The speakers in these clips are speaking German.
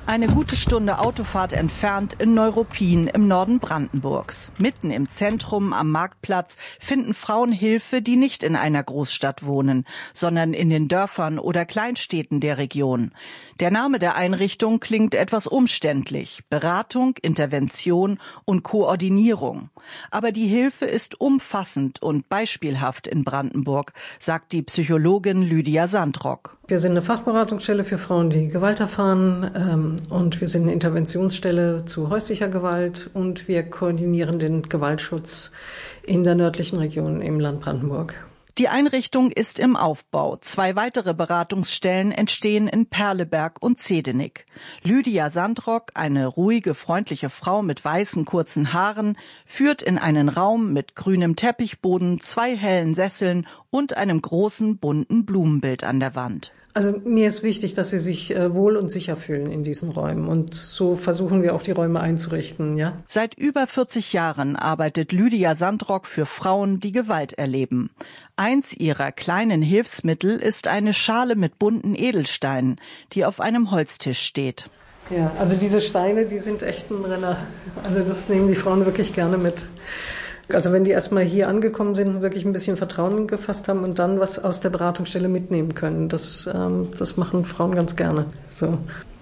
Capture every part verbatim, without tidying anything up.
Eine gute Stunde Autofahrt entfernt in Neuruppin im Norden Brandenburgs. Mitten im Zentrum am Marktplatz finden Frauen Hilfe, die nicht in einer Großstadt wohnen, sondern in den Dörfern oder Kleinstädten der Region. Der Name der Einrichtung klingt etwas umständlich. Beratung, Intervention und Koordinierung. Aber die Hilfe ist umfassend und beispielhaft in Brandenburg, sagt die Psychologin Lydia Sandrock. Wir sind eine Fachberatungsstelle für Frauen, die Gewalt erfahren, ähm, und wir sind eine Interventionsstelle zu häuslicher Gewalt und wir koordinieren den Gewaltschutz in der nördlichen Region im Land Brandenburg. Die Einrichtung ist im Aufbau. Zwei weitere Beratungsstellen entstehen in Perleberg und Zedenik. Lydia Sandrock, eine ruhige, freundliche Frau mit weißen, kurzen Haaren, führt in einen Raum mit grünem Teppichboden, zwei hellen Sesseln und einem großen, bunten Blumenbild an der Wand. Also mir ist wichtig, dass sie sich äh, wohl und sicher fühlen in diesen Räumen. Und so versuchen wir auch die Räume einzurichten, ja. Seit über vierzig Jahren arbeitet Lydia Sandrock für Frauen, die Gewalt erleben. Eins ihrer kleinen Hilfsmittel ist eine Schale mit bunten Edelsteinen, die auf einem Holztisch steht. Ja, also diese Steine, die sind echt ein Renner. Also das nehmen die Frauen wirklich gerne mit. Also wenn die erstmal hier angekommen sind, wirklich ein bisschen Vertrauen gefasst haben und dann was aus der Beratungsstelle mitnehmen können, das, ähm, das machen Frauen ganz gerne. So.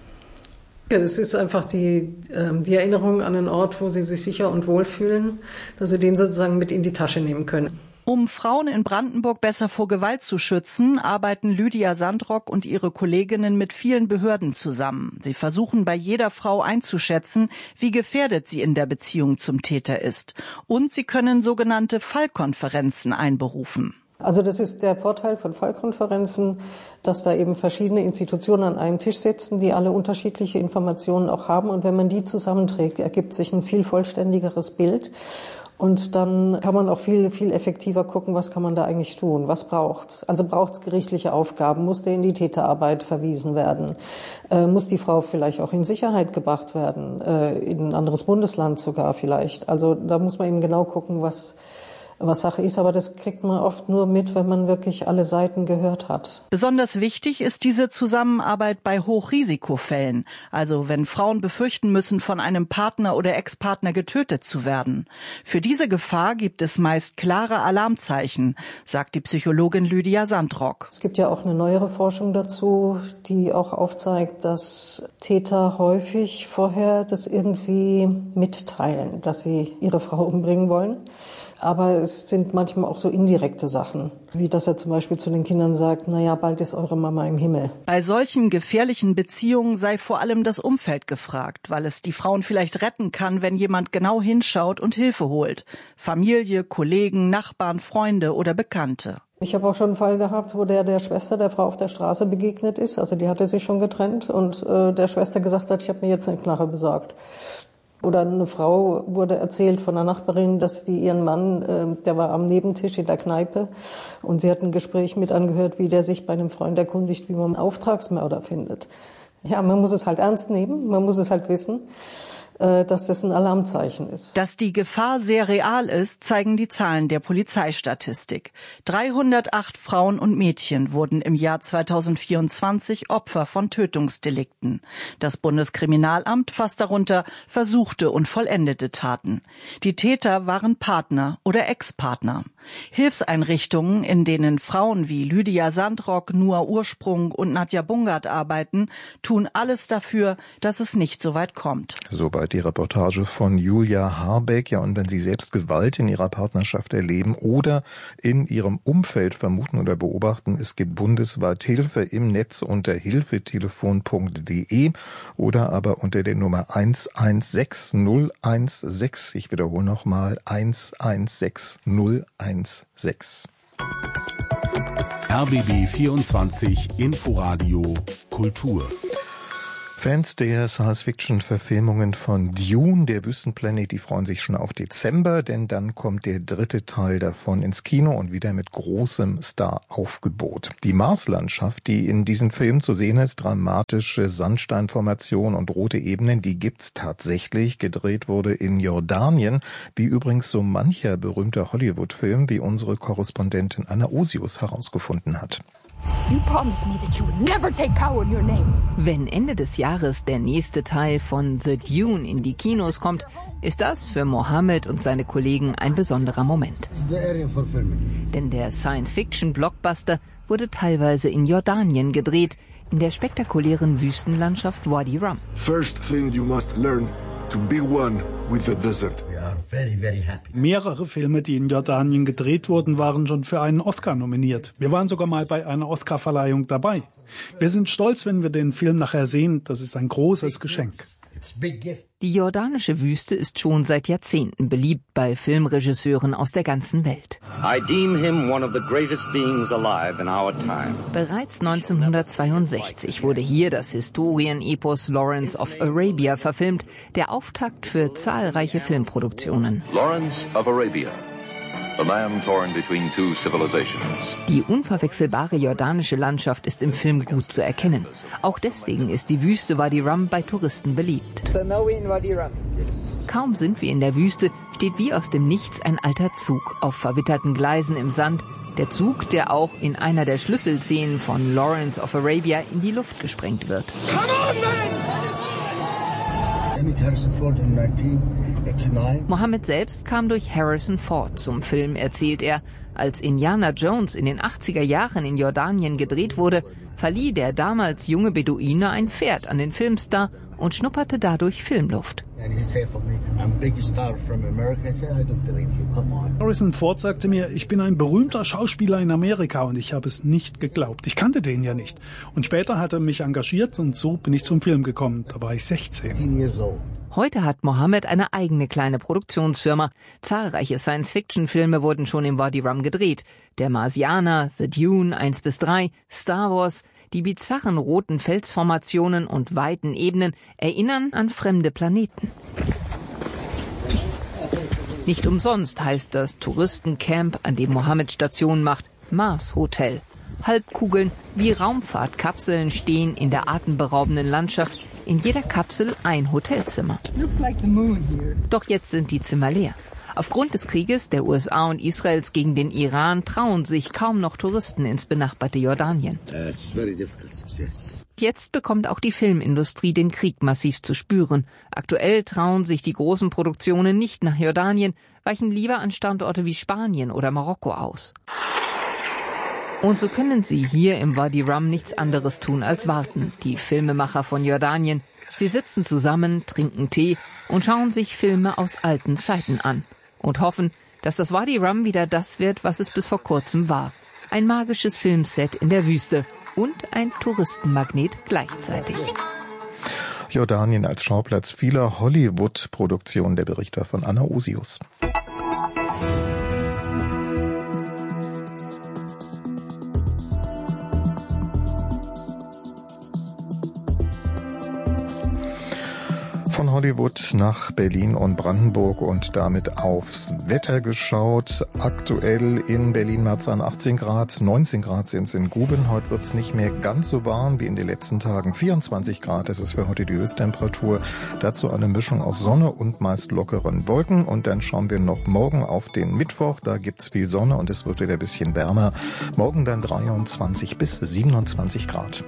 Ja, das ist einfach die, ähm, die Erinnerung an einen Ort, wo sie sich sicher und wohl fühlen, dass sie den sozusagen mit in die Tasche nehmen können. Um Frauen in Brandenburg besser vor Gewalt zu schützen, arbeiten Lydia Sandrock und ihre Kolleginnen mit vielen Behörden zusammen. Sie versuchen bei jeder Frau einzuschätzen, wie gefährdet sie in der Beziehung zum Täter ist. Und sie können sogenannte Fallkonferenzen einberufen. Also das ist der Vorteil von Fallkonferenzen, dass da eben verschiedene Institutionen an einen Tisch sitzen, die alle unterschiedliche Informationen auch haben. Und wenn man die zusammenträgt, ergibt sich ein viel vollständigeres Bild. Und dann kann man auch viel, viel effektiver gucken, was kann man da eigentlich tun, was braucht's. Also braucht's gerichtliche Aufgaben, muss der in die Täterarbeit verwiesen werden, äh, muss die Frau vielleicht auch in Sicherheit gebracht werden, äh, in ein anderes Bundesland sogar vielleicht. Also da muss man eben genau gucken, was was Sache ist, aber das kriegt man oft nur mit, wenn man wirklich alle Seiten gehört hat. Besonders wichtig ist diese Zusammenarbeit bei Hochrisikofällen, also wenn Frauen befürchten müssen, von einem Partner oder Ex-Partner getötet zu werden. Für diese Gefahr gibt es meist klare Alarmzeichen, sagt die Psychologin Lydia Sandrock. Es gibt ja auch eine neuere Forschung dazu, die auch aufzeigt, dass Täter häufig vorher das irgendwie mitteilen, dass sie ihre Frau umbringen wollen. Aber es sind manchmal auch so indirekte Sachen, wie dass er zum Beispiel zu den Kindern sagt, na ja, bald ist eure Mama im Himmel. Bei solchen gefährlichen Beziehungen sei vor allem das Umfeld gefragt, weil es die Frauen vielleicht retten kann, wenn jemand genau hinschaut und Hilfe holt. Familie, Kollegen, Nachbarn, Freunde oder Bekannte. Ich habe auch schon einen Fall gehabt, wo der der Schwester der Frau auf der Straße begegnet ist. Also die hatte sich schon getrennt und äh, der Schwester gesagt hat, ich habe mir jetzt eine Knarre besorgt. Oder eine Frau wurde erzählt von einer Nachbarin, dass die ihren Mann, äh, der war am Nebentisch in der Kneipe und sie hat ein Gespräch mit angehört, wie der sich bei einem Freund erkundigt, wie man einen Auftragsmörder findet. Ja, man muss es halt ernst nehmen, man muss es halt wissen, äh, dass das ein Alarmzeichen ist. Dass die Gefahr sehr real ist, zeigen die Zahlen der Polizeistatistik. dreihundertacht Frauen und Mädchen wurden im Jahr zweitausendvierundzwanzig Opfer von Tötungsdelikten. Das Bundeskriminalamt fasst darunter versuchte und vollendete Taten. Die Täter waren Partner oder Ex-Partner. Hilfseinrichtungen, in denen Frauen wie Lydia Sandrock, Nua Ursprung und Nadja Bungard arbeiten, tun alles dafür, dass es nicht so weit kommt. Soweit die Reportage von Julia Harbeck. Ja, und wenn Sie selbst Gewalt in Ihrer Partnerschaft erleben oder in Ihrem Umfeld vermuten oder beobachten, es gibt bundesweit Hilfe im Netz unter hilfetelefon punkt de oder aber unter der Nummer eins eins sechs null eins sechs. Ich wiederhole nochmal eins eins sechs null eins sechs. R B B vierundzwanzig Inforadio Kultur. Fans der Science-Fiction-Verfilmungen von Dune, der Wüstenplanet, die freuen sich schon auf Dezember, denn dann kommt der dritte Teil davon ins Kino und wieder mit großem Star-Aufgebot. Die Marslandschaft, die in diesem Film zu sehen ist, dramatische Sandsteinformationen und rote Ebenen, die gibt's tatsächlich. Gedreht wurde in Jordanien, wie übrigens so mancher berühmter Hollywood-Film, wie unsere Korrespondentin Anna Osius herausgefunden hat. Wenn Ende des Jahres der nächste Teil von The Dune in die Kinos kommt, ist das für Mohammed und seine Kollegen ein besonderer Moment. Denn der Science-Fiction-Blockbuster wurde teilweise in Jordanien gedreht, in der spektakulären Wüstenlandschaft Wadi Rum. First thing you must learn to be one with the desert. Very, very happy. Mehrere Filme, die in Jordanien gedreht wurden, waren schon für einen Oscar nominiert. Wir waren sogar mal bei einer Oscarverleihung dabei. Wir sind stolz, wenn wir den Film nachher sehen. Das ist ein großes Geschenk. Die jordanische Wüste ist schon seit Jahrzehnten beliebt bei Filmregisseuren aus der ganzen Welt. I deem him one of the greatest beings alive in our time. Bereits neunzehnhundertzweiundsechzig wurde hier das Historienepos Lawrence of Arabia verfilmt, der Auftakt für zahlreiche Filmproduktionen. Lawrence of Arabia. The man torn between two civilizations. Die unverwechselbare jordanische Landschaft ist im Film gut zu erkennen. Auch deswegen ist die Wüste Wadi Rum bei Touristen beliebt. Kaum sind wir in der Wüste, steht wie aus dem Nichts ein alter Zug auf verwitterten Gleisen im Sand. Der Zug, der auch in einer der Schlüsselszenen von Lawrence of Arabia in die Luft gesprengt wird. Come on, man! Mohammed selbst kam durch Harrison Ford zum Film, erzählt er. Als Indiana Jones in den achtziger Jahren in Jordanien gedreht wurde, verlieh der damals junge Beduine ein Pferd an den Filmstar und schnupperte dadurch Filmluft. Harrison Ford sagte mir, ich bin ein berühmter Schauspieler in Amerika, und ich habe es nicht geglaubt. Ich kannte den ja nicht. Und später hat er mich engagiert und so bin ich zum Film gekommen. Da war ich sechzehn. Heute hat Mohammed eine eigene kleine Produktionsfirma. Zahlreiche Science-Fiction-Filme wurden schon im Wadi Rum gedreht. Der Marsianer, The Dune eins bis drei, Star Wars. Die bizarren roten Felsformationen und weiten Ebenen erinnern an fremde Planeten. Nicht umsonst heißt das Touristencamp, an dem Mohammed Station macht, Mars Hotel. Halbkugeln wie Raumfahrtkapseln stehen in der atemberaubenden Landschaft. In jeder Kapsel ein Hotelzimmer. Doch jetzt sind die Zimmer leer. Aufgrund des Krieges der U S A und Israels gegen den Iran trauen sich kaum noch Touristen ins benachbarte Jordanien. Jetzt bekommt auch die Filmindustrie den Krieg massiv zu spüren. Aktuell trauen sich die großen Produktionen nicht nach Jordanien, weichen lieber an Standorte wie Spanien oder Marokko aus. Und so können sie hier im Wadi Rum nichts anderes tun als warten, die Filmemacher von Jordanien. Sie sitzen zusammen, trinken Tee und schauen sich Filme aus alten Zeiten an. Und hoffen, dass das Wadi Rum wieder das wird, was es bis vor kurzem war. Ein magisches Filmset in der Wüste und ein Touristenmagnet gleichzeitig. Jordanien als Schauplatz vieler Hollywood-Produktionen, der Berichter von Anna Osius. Von Hollywood nach Berlin und Brandenburg und damit aufs Wetter geschaut. Aktuell in Berlin-Marzahn achtzehn Grad, neunzehn Grad sind es in Guben. Heute wird es nicht mehr ganz so warm wie in den letzten Tagen. vierundzwanzig Grad, das ist für heute die Höchsttemperatur. Dazu eine Mischung aus Sonne und meist lockeren Wolken. Und dann schauen wir noch morgen auf den Mittwoch. Da gibt's viel Sonne und es wird wieder ein bisschen wärmer. Morgen dann dreiundzwanzig bis siebenundzwanzig Grad.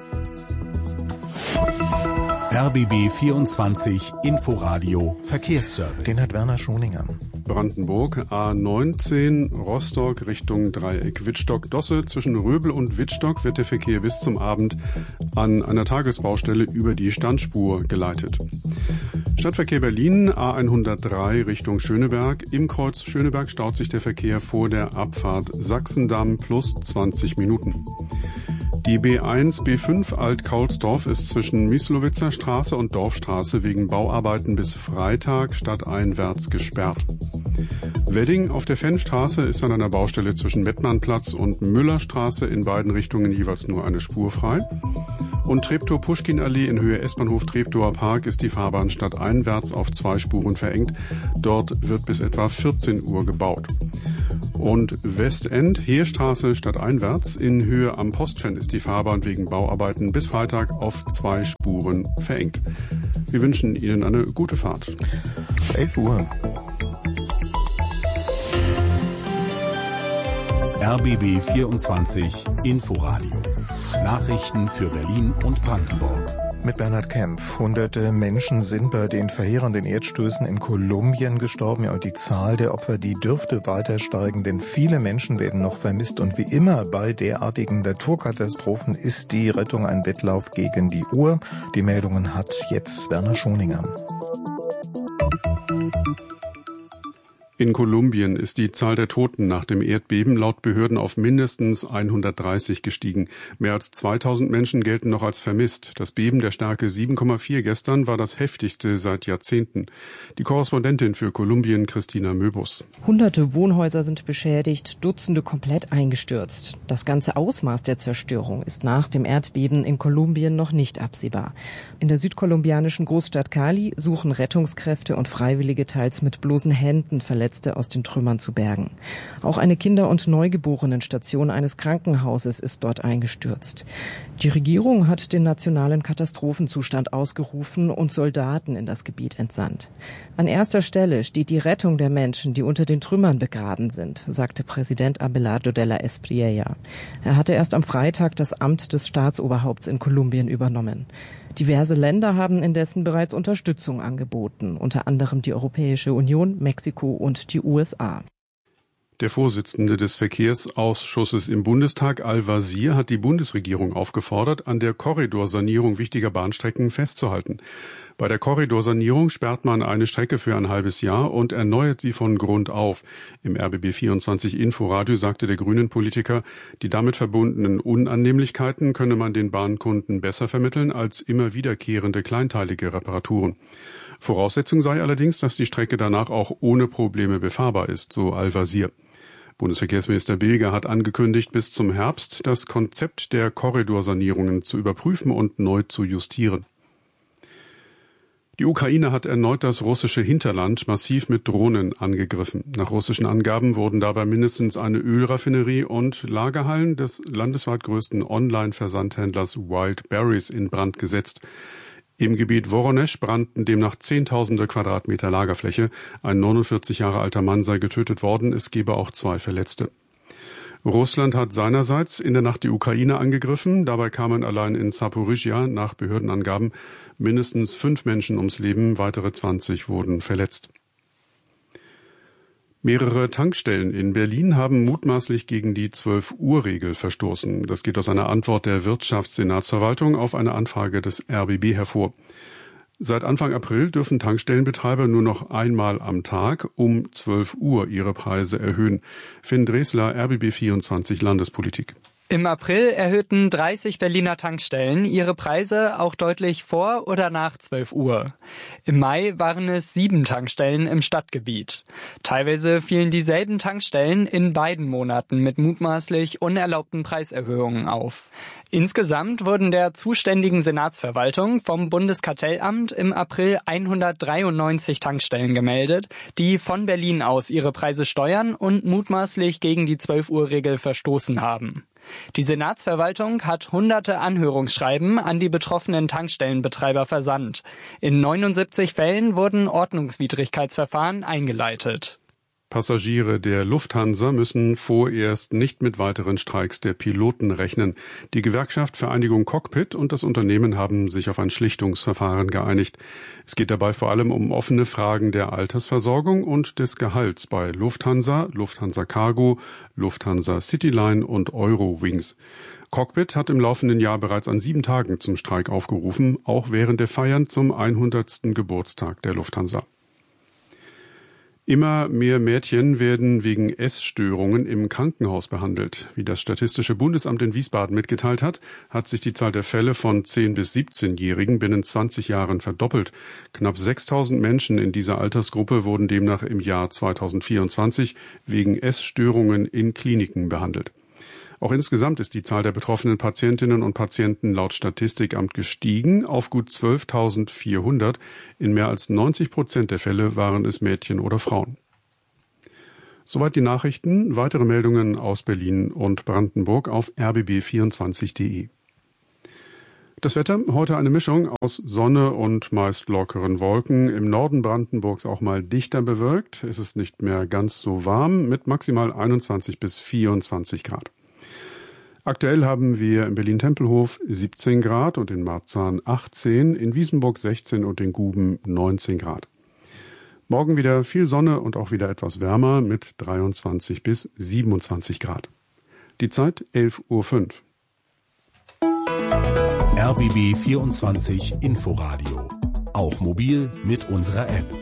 R B B vierundzwanzig Inforadio Verkehrsservice. Den hat Werner Schoninger. Brandenburg A neunzehn Rostock Richtung Dreieck Wittstock-Dosse. Zwischen Röbel und Wittstock wird der Verkehr bis zum Abend an einer Tagesbaustelle über die Standspur geleitet. Stadtverkehr Berlin A hundertdrei Richtung Schöneberg. Im Kreuz Schöneberg staut sich der Verkehr vor der Abfahrt Sachsendamm plus zwanzig Minuten. Die B eins B fünf Alt-Kaulsdorf ist zwischen Mislowitzer Straße und Dorfstraße wegen Bauarbeiten bis Freitag stadteinwärts gesperrt. Wedding auf der Fennstraße ist an einer Baustelle zwischen Mettmannplatz und Müllerstraße in beiden Richtungen jeweils nur eine Spur frei. Und Treptow-Puschkin-Allee in Höhe S-Bahnhof Treptower Park ist die Fahrbahn stadteinwärts auf zwei Spuren verengt. Dort wird bis etwa vierzehn Uhr gebaut. Und Westend, Heerstraße stadteinwärts in Höhe am Postfen ist die Fahrbahn wegen Bauarbeiten bis Freitag auf zwei Spuren verengt. Wir wünschen Ihnen eine gute Fahrt. elf Uhr. R B B vierundzwanzig Inforadio Nachrichten für Berlin und Brandenburg. Mit Bernhard Kempf. Hunderte Menschen sind bei den verheerenden Erdstößen in Kolumbien gestorben. Ja, und die Zahl der Opfer, die dürfte weiter steigen, denn viele Menschen werden noch vermisst. Und wie immer bei derartigen Naturkatastrophen ist die Rettung ein Wettlauf gegen die Uhr. Die Meldungen hat jetzt Werner Schoninger. In Kolumbien ist die Zahl der Toten nach dem Erdbeben laut Behörden auf mindestens hundertdreißig gestiegen. Mehr als zweitausend Menschen gelten noch als vermisst. Das Beben der Stärke sieben Komma vier gestern war das heftigste seit Jahrzehnten. Die Korrespondentin für Kolumbien, Christina Möbus. Hunderte Wohnhäuser sind beschädigt, Dutzende komplett eingestürzt. Das ganze Ausmaß der Zerstörung ist nach dem Erdbeben in Kolumbien noch nicht absehbar. In der südkolumbianischen Großstadt Cali suchen Rettungskräfte und Freiwillige teils mit bloßen Händen Verletzte aus den Trümmern zu bergen. Auch eine Kinder- und Neugeborenenstation eines Krankenhauses ist dort eingestürzt. Die Regierung hat den nationalen Katastrophenzustand ausgerufen und Soldaten in das Gebiet entsandt. An erster Stelle steht die Rettung der Menschen, die unter den Trümmern begraben sind, sagte Präsident Abelardo de la Espriella. Er hatte erst am Freitag das Amt des Staatsoberhaupts in Kolumbien übernommen. Diverse Länder haben indessen bereits Unterstützung angeboten, unter anderem die Europäische Union, Mexiko und die U S A. Der Vorsitzende des Verkehrsausschusses im Bundestag, Al-Wazir, hat die Bundesregierung aufgefordert, an der Korridorsanierung wichtiger Bahnstrecken festzuhalten. Bei der Korridorsanierung sperrt man eine Strecke für ein halbes Jahr und erneuert sie von Grund auf. Im R B B vierundzwanzig Inforadio sagte der Grünen-Politiker, die damit verbundenen Unannehmlichkeiten könne man den Bahnkunden besser vermitteln als immer wiederkehrende kleinteilige Reparaturen. Voraussetzung sei allerdings, dass die Strecke danach auch ohne Probleme befahrbar ist, so Al-Wazir. Bundesverkehrsminister Bilger hat angekündigt, bis zum Herbst das Konzept der Korridorsanierungen zu überprüfen und neu zu justieren. Die Ukraine hat erneut das russische Hinterland massiv mit Drohnen angegriffen. Nach russischen Angaben wurden dabei mindestens eine Ölraffinerie und Lagerhallen des landesweit größten Online-Versandhändlers Wildberries in Brand gesetzt. Im Gebiet Woronesch brannten demnach Zehntausende Quadratmeter Lagerfläche. Ein neunundvierzig Jahre alter Mann sei getötet worden, es gebe auch zwei Verletzte. Russland hat seinerseits in der Nacht die Ukraine angegriffen. Dabei kamen allein in Saporizhia nach Behördenangaben mindestens fünf Menschen ums Leben, weitere zwanzig wurden verletzt. Mehrere Tankstellen in Berlin haben mutmaßlich gegen die zwölf-Uhr-Regel verstoßen. Das geht aus einer Antwort der Wirtschaftssenatsverwaltung auf eine Anfrage des R B B hervor. Seit Anfang April dürfen Tankstellenbetreiber nur noch einmal am Tag um zwölf Uhr ihre Preise erhöhen. Finn Dresler, R B B vierundzwanzig Landespolitik. Im April erhöhten dreißig Berliner Tankstellen ihre Preise auch deutlich vor oder nach zwölf Uhr. Im Mai waren es sieben Tankstellen im Stadtgebiet. Teilweise fielen dieselben Tankstellen in beiden Monaten mit mutmaßlich unerlaubten Preiserhöhungen auf. Insgesamt wurden der zuständigen Senatsverwaltung vom Bundeskartellamt im April hundertdreiundneunzig Tankstellen gemeldet, die von Berlin aus ihre Preise steuern und mutmaßlich gegen die zwölf-Uhr-Regel verstoßen haben. Die Senatsverwaltung hat hunderte Anhörungsschreiben an die betroffenen Tankstellenbetreiber versandt. In neunundsiebzig Fällen wurden Ordnungswidrigkeitsverfahren eingeleitet. Passagiere der Lufthansa müssen vorerst nicht mit weiteren Streiks der Piloten rechnen. Die Gewerkschaft Vereinigung Cockpit und das Unternehmen haben sich auf ein Schlichtungsverfahren geeinigt. Es geht dabei vor allem um offene Fragen der Altersversorgung und des Gehalts bei Lufthansa, Lufthansa Cargo, Lufthansa Cityline und Eurowings. Cockpit hat im laufenden Jahr bereits an sieben Tagen zum Streik aufgerufen, auch während der Feiern zum hundertsten Geburtstag der Lufthansa. Immer mehr Mädchen werden wegen Essstörungen im Krankenhaus behandelt. Wie das Statistische Bundesamt in Wiesbaden mitgeteilt hat, hat sich die Zahl der Fälle von zehn- bis siebzehnjährigen binnen zwanzig Jahren verdoppelt. Knapp sechstausend Menschen in dieser Altersgruppe wurden demnach im Jahr zweitausendvierundzwanzig wegen Essstörungen in Kliniken behandelt. Auch insgesamt ist die Zahl der betroffenen Patientinnen und Patienten laut Statistikamt gestiegen auf gut zwölftausendvierhundert. In mehr als neunzig Prozent der Fälle waren es Mädchen oder Frauen. Soweit die Nachrichten. Weitere Meldungen aus Berlin und Brandenburg auf r b b vierundzwanzig punkt de. Das Wetter, heute eine Mischung aus Sonne und meist lockeren Wolken. Im Norden Brandenburgs auch mal dichter bewölkt. Es ist nicht mehr ganz so warm mit maximal einundzwanzig bis vierundzwanzig Grad. Aktuell haben wir in Berlin-Tempelhof siebzehn Grad und in Marzahn achtzehn, in Wiesenburg sechzehn und in Guben neunzehn Grad. Morgen wieder viel Sonne und auch wieder etwas wärmer mit dreiundzwanzig bis siebenundzwanzig Grad. Die Zeit elf Uhr fünf. R B B vierundzwanzig Inforadio. Auch mobil mit unserer App.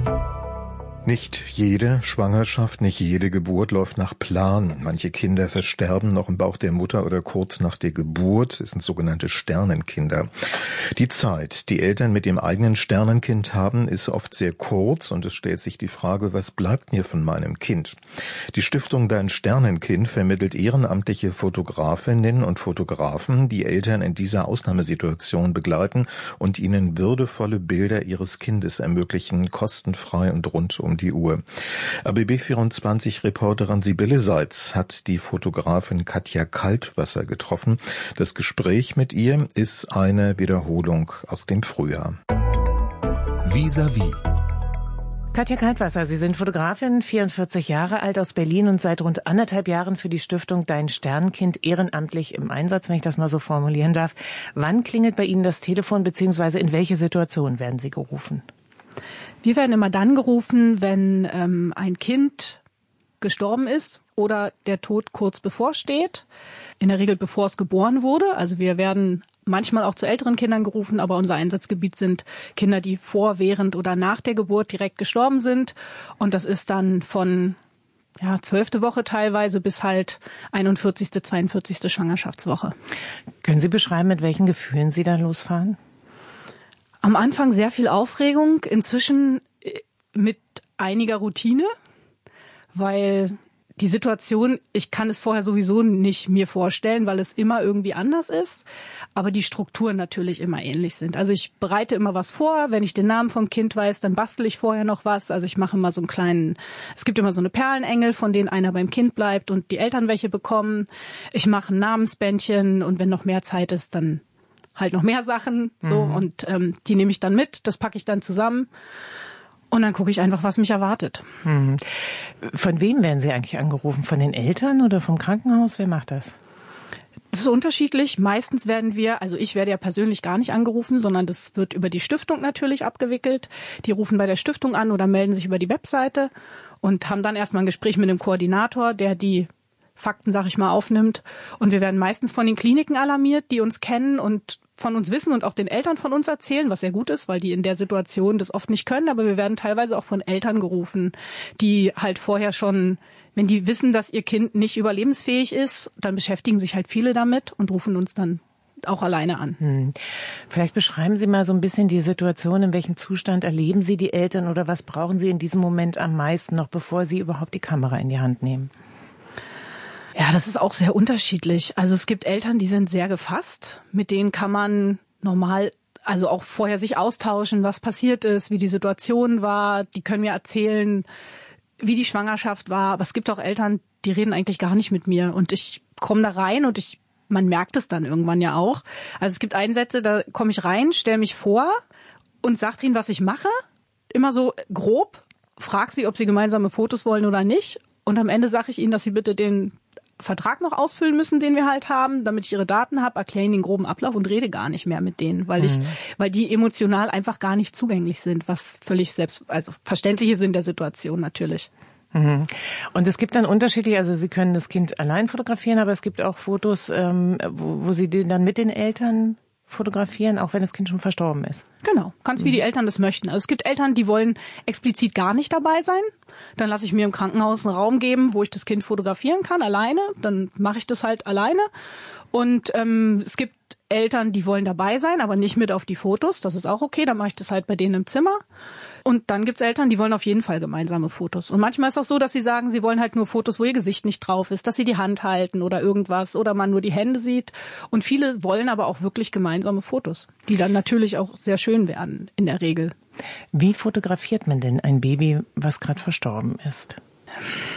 Nicht jede Schwangerschaft, nicht jede Geburt läuft nach Plan. Manche Kinder versterben noch im Bauch der Mutter oder kurz nach der Geburt. Es sind sogenannte Sternenkinder. Die Zeit, die Eltern mit dem eigenen Sternenkind haben, ist oft sehr kurz und es stellt sich die Frage, was bleibt mir von meinem Kind? Die Stiftung Dein Sternenkind vermittelt ehrenamtliche Fotografinnen und Fotografen, die Eltern in dieser Ausnahmesituation begleiten und ihnen würdevolle Bilder ihres Kindes ermöglichen, kostenfrei und rund um die Uhr. R B B vierundzwanzig-Reporterin Sibylle Seitz hat die Fotografin Katja Kaltwasser getroffen. Das Gespräch mit ihr ist eine Wiederholung aus dem Frühjahr. Vis-à-vis. Katja Kaltwasser, Sie sind Fotografin, vierundvierzig Jahre alt, aus Berlin und seit rund anderthalb Jahren für die Stiftung Dein Sternenkind ehrenamtlich im Einsatz, wenn ich das mal so formulieren darf. Wann klingelt bei Ihnen das Telefon, beziehungsweise in welche Situation werden Sie gerufen? Wir werden immer dann gerufen, wenn ähm, ein Kind gestorben ist oder der Tod kurz bevorsteht. In der Regel bevor es geboren wurde. Also wir werden manchmal auch zu älteren Kindern gerufen, aber unser Einsatzgebiet sind Kinder, die vor, während oder nach der Geburt direkt gestorben sind. Und das ist dann von ja, zwölfte Woche teilweise bis halt einundvierzigste, zweiundvierzigste Schwangerschaftswoche. Können Sie beschreiben, mit welchen Gefühlen Sie da losfahren? Am Anfang sehr viel Aufregung, inzwischen mit einiger Routine, weil die Situation, ich kann es vorher sowieso nicht mir vorstellen, weil es immer irgendwie anders ist, aber die Strukturen natürlich immer ähnlich sind. Also ich bereite immer was vor, wenn ich den Namen vom Kind weiß, dann bastel ich vorher noch was. Also ich mache immer so einen kleinen, es gibt immer so eine Perlenengel, von denen einer beim Kind bleibt und die Eltern welche bekommen. Ich mache ein Namensbändchen und wenn noch mehr Zeit ist, dann halt noch mehr Sachen, so, mhm. und ähm, die nehme ich dann mit, das packe ich dann zusammen und dann gucke ich einfach, was mich erwartet. Mhm. Von wem werden Sie eigentlich angerufen? Von den Eltern oder vom Krankenhaus? Wer macht das? Das ist unterschiedlich. Meistens werden wir, also ich werde ja persönlich gar nicht angerufen, sondern das wird über die Stiftung natürlich abgewickelt. Die rufen bei der Stiftung an oder melden sich über die Webseite und haben dann erstmal ein Gespräch mit dem Koordinator, der die Fakten, sag ich mal, aufnimmt. Und wir werden meistens von den Kliniken alarmiert, die uns kennen und von uns wissen und auch den Eltern von uns erzählen, was sehr gut ist, weil die in der Situation das oft nicht können. Aber wir werden teilweise auch von Eltern gerufen, die halt vorher schon, wenn die wissen, dass ihr Kind nicht überlebensfähig ist, dann beschäftigen sich halt viele damit und rufen uns dann auch alleine an. Hm. Vielleicht beschreiben Sie mal so ein bisschen die Situation, in welchem Zustand erleben Sie die Eltern oder was brauchen Sie in diesem Moment am meisten, noch bevor Sie überhaupt die Kamera in die Hand nehmen? Ja, das ist auch sehr unterschiedlich. Also es gibt Eltern, die sind sehr gefasst. Mit denen kann man normal, also auch vorher sich austauschen, was passiert ist, wie die Situation war. Die können mir erzählen, wie die Schwangerschaft war. Aber es gibt auch Eltern, die reden eigentlich gar nicht mit mir. Und ich komme da rein und ich, man merkt es dann irgendwann ja auch. Also es gibt Einsätze, da komme ich rein, stelle mich vor und sage ihnen, was ich mache. Immer so grob, frage sie, ob sie gemeinsame Fotos wollen oder nicht. Und am Ende sage ich ihnen, dass sie bitte den Vertrag noch ausfüllen müssen, den wir halt haben, damit ich ihre Daten habe, erkläre ihnen den groben Ablauf und rede gar nicht mehr mit denen, weil ich, mhm. weil die emotional einfach gar nicht zugänglich sind, was völlig selbst, also verständlich ist in der Situation natürlich. Mhm. Und es gibt dann unterschiedlich, also Sie können das Kind allein fotografieren, aber es gibt auch Fotos, ähm, wo, wo Sie den dann mit den Eltern fotografieren, auch wenn das Kind schon verstorben ist. Genau, ganz wie die Eltern das möchten. Also es gibt Eltern, die wollen explizit gar nicht dabei sein. Dann lasse ich mir im Krankenhaus einen Raum geben, wo ich das Kind fotografieren kann, alleine. Dann mache ich das halt alleine. Und ähm, es gibt Eltern, die wollen dabei sein, aber nicht mit auf die Fotos. Das ist auch okay, dann mache ich das halt bei denen im Zimmer. Und dann gibt's Eltern, die wollen auf jeden Fall gemeinsame Fotos. Und manchmal ist es auch so, dass sie sagen, sie wollen halt nur Fotos, wo ihr Gesicht nicht drauf ist, dass sie die Hand halten oder irgendwas oder man nur die Hände sieht. Und viele wollen aber auch wirklich gemeinsame Fotos, die dann natürlich auch sehr schön werden in der Regel. Wie fotografiert man denn ein Baby, was gerade verstorben ist?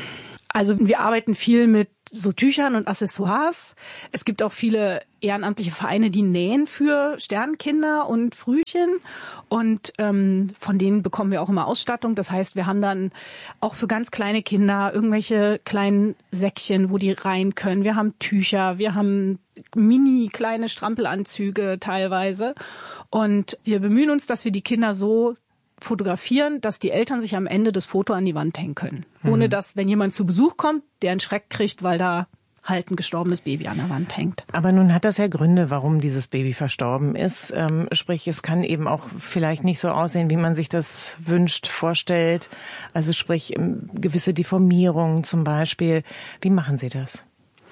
Also wir arbeiten viel mit so Tüchern und Accessoires. Es gibt auch viele ehrenamtliche Vereine, die nähen für Sternkinder und Frühchen. Und ähm, von denen bekommen wir auch immer Ausstattung. Das heißt, wir haben dann auch für ganz kleine Kinder irgendwelche kleinen Säckchen, wo die rein können. Wir haben Tücher, wir haben mini kleine Strampelanzüge teilweise. Und wir bemühen uns, dass wir die Kinder so fotografieren, dass die Eltern sich am Ende das Foto an die Wand hängen können. Mhm. Ohne dass, wenn jemand zu Besuch kommt, der einen Schreck kriegt, weil da halt ein gestorbenes Baby an der Wand hängt. Aber nun hat das ja Gründe, warum dieses Baby verstorben ist. Ähm, sprich, es kann eben auch vielleicht nicht so aussehen, wie man sich das wünscht, vorstellt. Also sprich, gewisse Deformierungen zum Beispiel. Wie machen Sie das?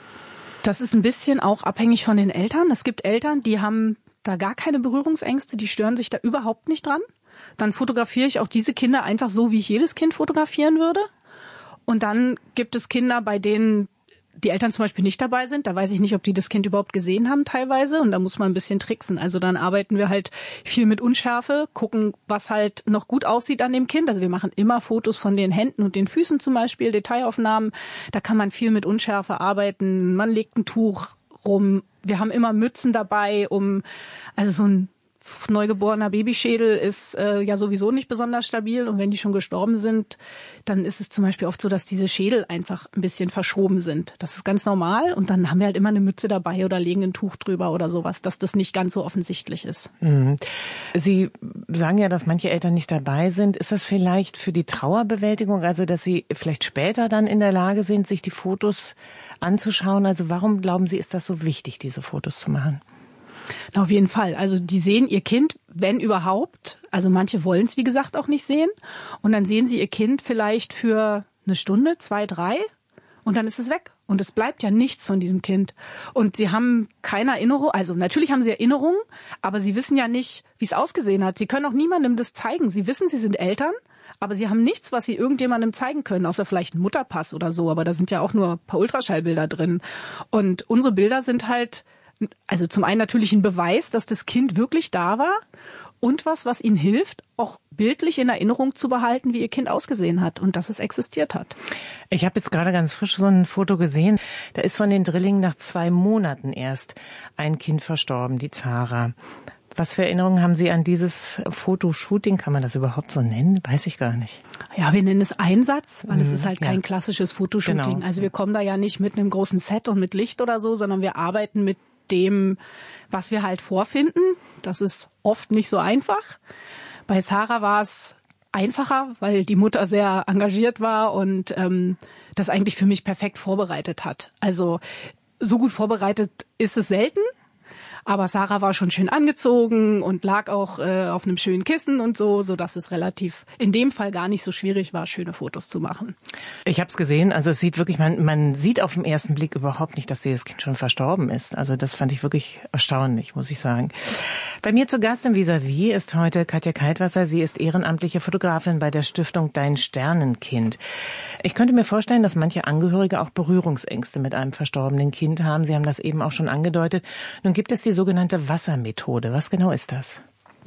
Das ist ein bisschen auch abhängig von den Eltern. Es gibt Eltern, die haben da gar keine Berührungsängste, die stören sich da überhaupt nicht dran. Dann fotografiere ich auch diese Kinder einfach so, wie ich jedes Kind fotografieren würde. Und dann gibt es Kinder, bei denen die Eltern zum Beispiel nicht dabei sind. Da weiß ich nicht, ob die das Kind überhaupt gesehen haben teilweise. Und da muss man ein bisschen tricksen. Also dann arbeiten wir halt viel mit Unschärfe, gucken, was halt noch gut aussieht an dem Kind. Also wir machen immer Fotos von den Händen und den Füßen zum Beispiel, Detailaufnahmen. Da kann man viel mit Unschärfe arbeiten. Man legt ein Tuch rum. Wir haben immer Mützen dabei, um, also so ein neugeborener Babyschädel ist äh, ja sowieso nicht besonders stabil und wenn die schon gestorben sind, dann ist es zum Beispiel oft so, dass diese Schädel einfach ein bisschen verschoben sind. Das ist ganz normal und dann haben wir halt immer eine Mütze dabei oder legen ein Tuch drüber oder sowas, dass das nicht ganz so offensichtlich ist. Mhm. Sie sagen ja, dass manche Eltern nicht dabei sind. Ist das vielleicht für die Trauerbewältigung, also dass sie vielleicht später dann in der Lage sind, sich die Fotos anzuschauen? Also warum glauben Sie, ist das so wichtig, diese Fotos zu machen? Na, auf jeden Fall. Also die sehen ihr Kind, wenn überhaupt. Also manche wollen es, wie gesagt, auch nicht sehen. Und dann sehen sie ihr Kind vielleicht für eine Stunde, zwei, drei. Und dann ist es weg. Und es bleibt ja nichts von diesem Kind. Und sie haben keine Erinnerung. Also natürlich haben sie Erinnerungen, aber sie wissen ja nicht, wie es ausgesehen hat. Sie können auch niemandem das zeigen. Sie wissen, sie sind Eltern. Aber sie haben nichts, was sie irgendjemandem zeigen können, außer vielleicht einen Mutterpass oder so. Aber da sind ja auch nur ein paar Ultraschallbilder drin. Und unsere Bilder sind halt, also zum einen natürlich ein Beweis, dass das Kind wirklich da war und was, was ihnen hilft, auch bildlich in Erinnerung zu behalten, wie ihr Kind ausgesehen hat und dass es existiert hat. Ich habe jetzt gerade ganz frisch so ein Foto gesehen. Da ist von den Drillingen nach zwei Monaten erst ein Kind verstorben, die Zara. Was für Erinnerungen haben Sie an dieses Fotoshooting? Kann man das überhaupt so nennen? Weiß ich gar nicht. Ja, wir nennen es Einsatz, weil mhm, es ist halt kein ja. klassisches Fotoshooting. Genau. Also wir kommen da ja nicht mit einem großen Set und mit Licht oder so, sondern wir arbeiten mit dem, was wir halt vorfinden. Das ist oft nicht so einfach. Bei Zara war es einfacher, weil die Mutter sehr engagiert war und ähm, das eigentlich für mich perfekt vorbereitet hat. Also so gut vorbereitet ist es selten. Aber Sarah war schon schön angezogen und lag auch äh, auf einem schönen Kissen und so, so dass es relativ in dem Fall gar nicht so schwierig war, schöne Fotos zu machen. Ich habe es gesehen, also es sieht wirklich, man, man sieht auf den ersten Blick überhaupt nicht, dass dieses Kind schon verstorben ist. Also das fand ich wirklich erstaunlich, muss ich sagen. Bei mir zu Gast im Vis-à-vis ist heute Katja Kaltwasser. Sie ist ehrenamtliche Fotografin bei der Stiftung Dein Sternenkind. Ich könnte mir vorstellen, dass manche Angehörige auch Berührungsängste mit einem verstorbenen Kind haben. Sie haben das eben auch schon angedeutet. Nun gibt es die sogenannte Wassermethode. Was genau ist das?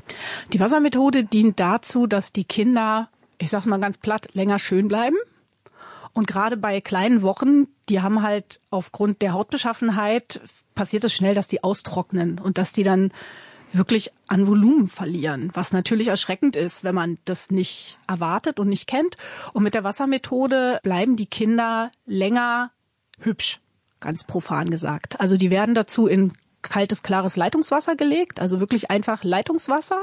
Die Wassermethode dient dazu, dass die Kinder, ich sage mal ganz platt, länger schön bleiben. Und gerade bei kleinen Wochen, die haben halt aufgrund der Hautbeschaffenheit, passiert es schnell, dass die austrocknen und dass die dann wirklich an Volumen verlieren, was natürlich erschreckend ist, wenn man das nicht erwartet und nicht kennt. Und mit der Wassermethode bleiben die Kinder länger hübsch, ganz profan gesagt. Also die werden dazu in kaltes, klares Leitungswasser gelegt, also wirklich einfach Leitungswasser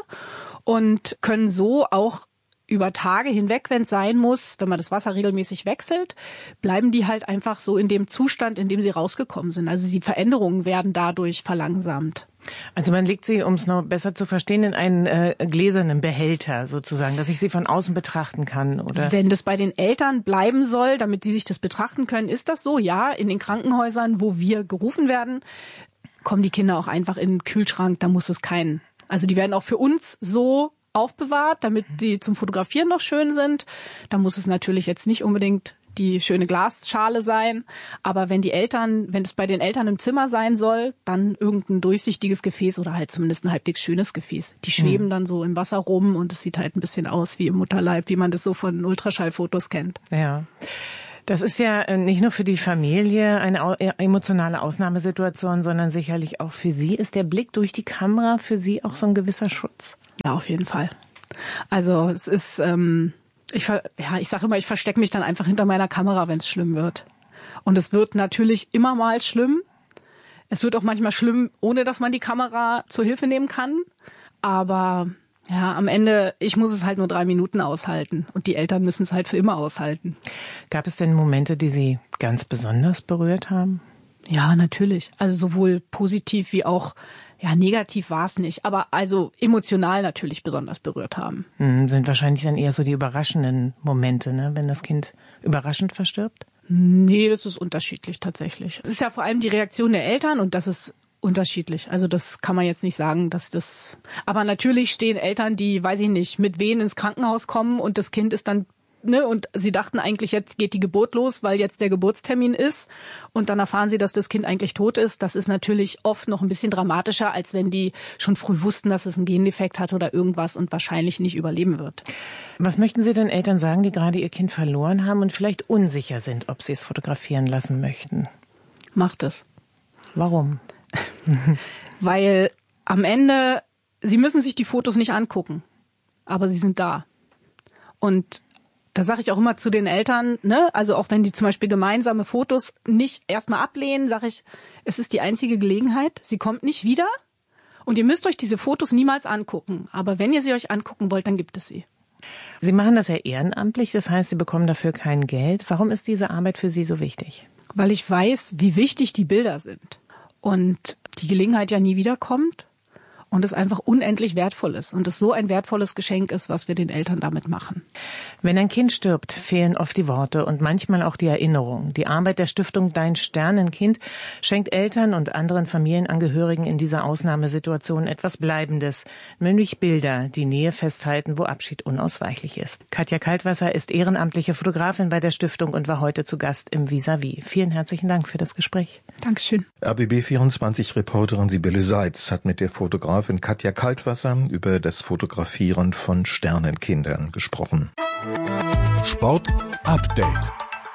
und können so auch über Tage hinweg, wenn es sein muss, wenn man das Wasser regelmäßig wechselt, bleiben die halt einfach so in dem Zustand, in dem sie rausgekommen sind. Also die Veränderungen werden dadurch verlangsamt. Also man legt sie, um es noch besser zu verstehen, in einen äh, gläsernen Behälter sozusagen, dass ich sie von außen betrachten kann, oder? Wenn das bei den Eltern bleiben soll, damit sie sich das betrachten können, ist das so. Ja, in den Krankenhäusern, wo wir gerufen werden, kommen die Kinder auch einfach in den Kühlschrank, da muss es keinen. Also die werden auch für uns so aufbewahrt, damit sie zum Fotografieren noch schön sind. Da muss es natürlich jetzt nicht unbedingt die schöne Glasschale sein. Aber wenn die Eltern, wenn es bei den Eltern im Zimmer sein soll, dann irgendein durchsichtiges Gefäß oder halt zumindest ein halbwegs schönes Gefäß. Die schweben mhm. dann so im Wasser rum und es sieht halt ein bisschen aus wie im Mutterleib, wie man das so von Ultraschallfotos kennt. Ja. Das ist ja nicht nur für die Familie eine emotionale Ausnahmesituation, sondern sicherlich auch für Sie. Ist der Blick durch die Kamera für Sie auch so ein gewisser Schutz? Ja, auf jeden Fall. Also es ist, ähm, ich, ja, ich sage immer, ich verstecke mich dann einfach hinter meiner Kamera, wenn es schlimm wird. Und es wird natürlich immer mal schlimm. Es wird auch manchmal schlimm, ohne dass man die Kamera zur Hilfe nehmen kann. Aber ja, am Ende, ich muss es halt nur drei Minuten aushalten. Und die Eltern müssen es halt für immer aushalten. Gab es denn Momente, die Sie ganz besonders berührt haben? Ja, natürlich. Also sowohl positiv wie auch, ja, negativ war es nicht. Aber also emotional natürlich besonders berührt haben. Hm, sind wahrscheinlich dann eher so die überraschenden Momente, ne, wenn das Kind überraschend verstirbt? Nee, das ist unterschiedlich tatsächlich. Es ist ja vor allem die Reaktion der Eltern und das ist unterschiedlich. Also das kann man jetzt nicht sagen, dass das... Aber natürlich stehen Eltern, die, weiß ich nicht, mit Wehen ins Krankenhaus kommen und das Kind ist dann, ne, und sie dachten eigentlich, jetzt geht die Geburt los, weil jetzt der Geburtstermin ist und dann erfahren sie, dass das Kind eigentlich tot ist. Das ist natürlich oft noch ein bisschen dramatischer, als wenn die schon früh wussten, dass es einen Gendefekt hat oder irgendwas und wahrscheinlich nicht überleben wird. Was möchten Sie denn Eltern sagen, die gerade ihr Kind verloren haben und vielleicht unsicher sind, ob sie es fotografieren lassen möchten? Macht es. Warum? Weil am Ende, sie müssen sich die Fotos nicht angucken, aber sie sind da. Und da sage ich auch immer zu den Eltern, ne, also auch wenn die zum Beispiel gemeinsame Fotos nicht erstmal ablehnen, sage ich, es ist die einzige Gelegenheit, sie kommt nicht wieder und ihr müsst euch diese Fotos niemals angucken. Aber wenn ihr sie euch angucken wollt, dann gibt es sie. Sie machen das ja ehrenamtlich, das heißt, Sie bekommen dafür kein Geld. Warum ist diese Arbeit für Sie so wichtig? Weil ich weiß, wie wichtig die Bilder sind. Und die Gelegenheit ja nie wiederkommt und es einfach unendlich wertvoll ist und es so ein wertvolles Geschenk ist, was wir den Eltern damit machen. Wenn ein Kind stirbt, fehlen oft die Worte und manchmal auch die Erinnerung. Die Arbeit der Stiftung Dein Sternenkind schenkt Eltern und anderen Familienangehörigen in dieser Ausnahmesituation etwas Bleibendes, nämlich Bilder, die Nähe festhalten, wo Abschied unausweichlich ist. Katja Kaltwasser ist ehrenamtliche Fotografin bei der Stiftung und war heute zu Gast im Vis-à-vis. Vielen herzlichen Dank für das Gespräch. Dankeschön. R B B vierundzwanzig-Reporterin Sibylle Seitz hat mit der Fotografin Katja Kaltwasser über das Fotografieren von Sternenkindern gesprochen. Sport Update.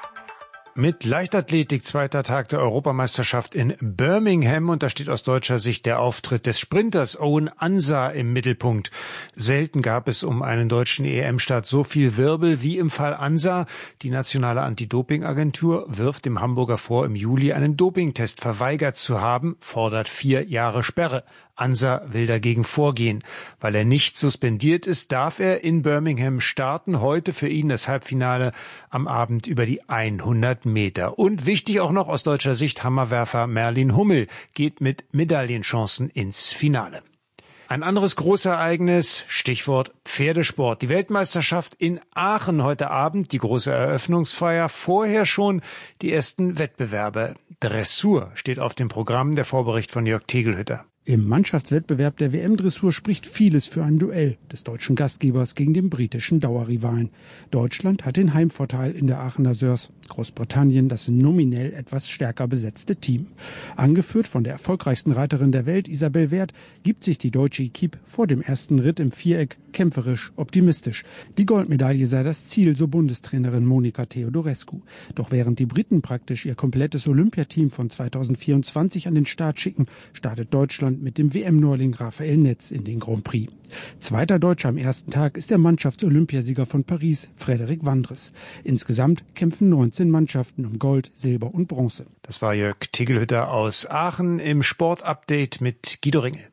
Mit Leichtathletik zweiter Tag der Europameisterschaft in Birmingham und da steht aus deutscher Sicht der Auftritt des Sprinters Owen Ansah im Mittelpunkt. Selten gab es um einen deutschen E M-Start so viel Wirbel wie im Fall Ansah. Die nationale Anti-Doping-Agentur wirft dem Hamburger vor, im Juli einen Dopingtest verweigert zu haben, fordert vier Jahre Sperre. Ansah will dagegen vorgehen. Weil er nicht suspendiert ist, darf er in Birmingham starten. Heute für ihn das Halbfinale am Abend über die hundert Meter. Und wichtig auch noch aus deutscher Sicht, Hammerwerfer Merlin Hummel geht mit Medaillenchancen ins Finale. Ein anderes Großereignis, Stichwort Pferdesport. Die Weltmeisterschaft in Aachen heute Abend, die große Eröffnungsfeier. Vorher schon die ersten Wettbewerbe. Dressur steht auf dem Programm, der Vorbericht von Jörg Tegelhütter. Im Mannschaftswettbewerb der W M-Dressur spricht vieles für ein Duell des deutschen Gastgebers gegen den britischen Dauerrivalen. Deutschland hat den Heimvorteil in der Aachener Sörs. Großbritannien das nominell etwas stärker besetzte Team. Angeführt von der erfolgreichsten Reiterin der Welt, Isabel Wert, gibt sich die deutsche Equipe vor dem ersten Ritt im Viereck kämpferisch optimistisch. Die Goldmedaille sei das Ziel, so Bundestrainerin Monika Theodorescu. Doch während die Briten praktisch ihr komplettes Olympiateam von zweitausendvierundzwanzig an den Start schicken, startet Deutschland mit dem W M-Neuling Rafael Netz in den Grand Prix. Zweiter Deutscher am ersten Tag ist der Mannschafts-Olympiasieger von Paris, Frederik Wandres. Insgesamt kämpfen neunzehn Mannschaften um Gold, Silber und Bronze. Das war Jörg Tegelhütter aus Aachen im Sportupdate mit Guido Ringel.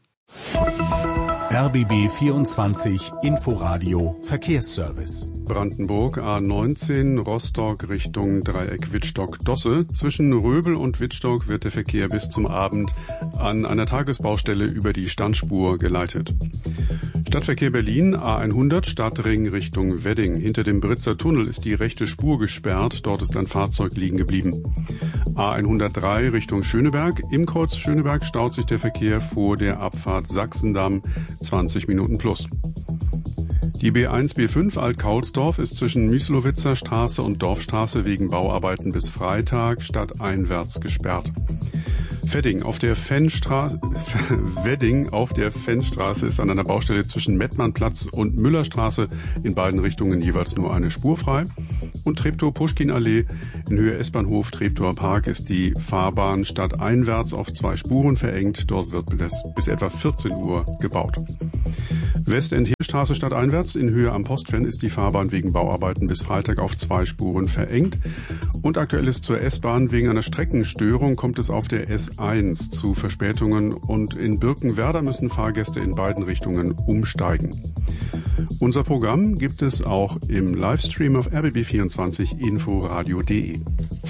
R B B vierundzwanzig Inforadio Verkehrsservice. Brandenburg A neunzehn Rostock Richtung Dreieck Wittstock-Dosse. Zwischen Röbel und Wittstock wird der Verkehr bis zum Abend an einer Tagesbaustelle über die Standspur geleitet. Stadtverkehr Berlin A hundert Stadtring Richtung Wedding. Hinter dem Britzer Tunnel ist die rechte Spur gesperrt. Dort ist ein Fahrzeug liegen geblieben. A hundertdrei Richtung Schöneberg. Im Kreuz Schöneberg staut sich der Verkehr vor der Abfahrt Sachsendamm zwanzig Minuten plus. Die B eins B fünf Alt-Kaulsdorf ist zwischen Müslowitzer Straße und Dorfstraße wegen Bauarbeiten bis Freitag stadteinwärts gesperrt. Wedding auf der Fennstraße, Wedding auf der Fennstraße ist an einer Baustelle zwischen Mettmannplatz und Müllerstraße in beiden Richtungen jeweils nur eine Spur frei. Und Treptow-Puschkin-Allee in Höhe S-Bahnhof Treptower Park ist die Fahrbahn stadteinwärts auf zwei Spuren verengt. Dort wird bis, bis etwa vierzehn Uhr gebaut. Westend-Heerstraße stadteinwärts in Höhe am Postfenn ist die Fahrbahn wegen Bauarbeiten bis Freitag auf zwei Spuren verengt. Und aktuell ist zur S-Bahn wegen einer Streckenstörung kommt es auf der S eins zu Verspätungen und in Birkenwerder müssen Fahrgäste in beiden Richtungen umsteigen. Unser Programm gibt es auch im Livestream auf r b b vierundzwanzig inforadio punkt de.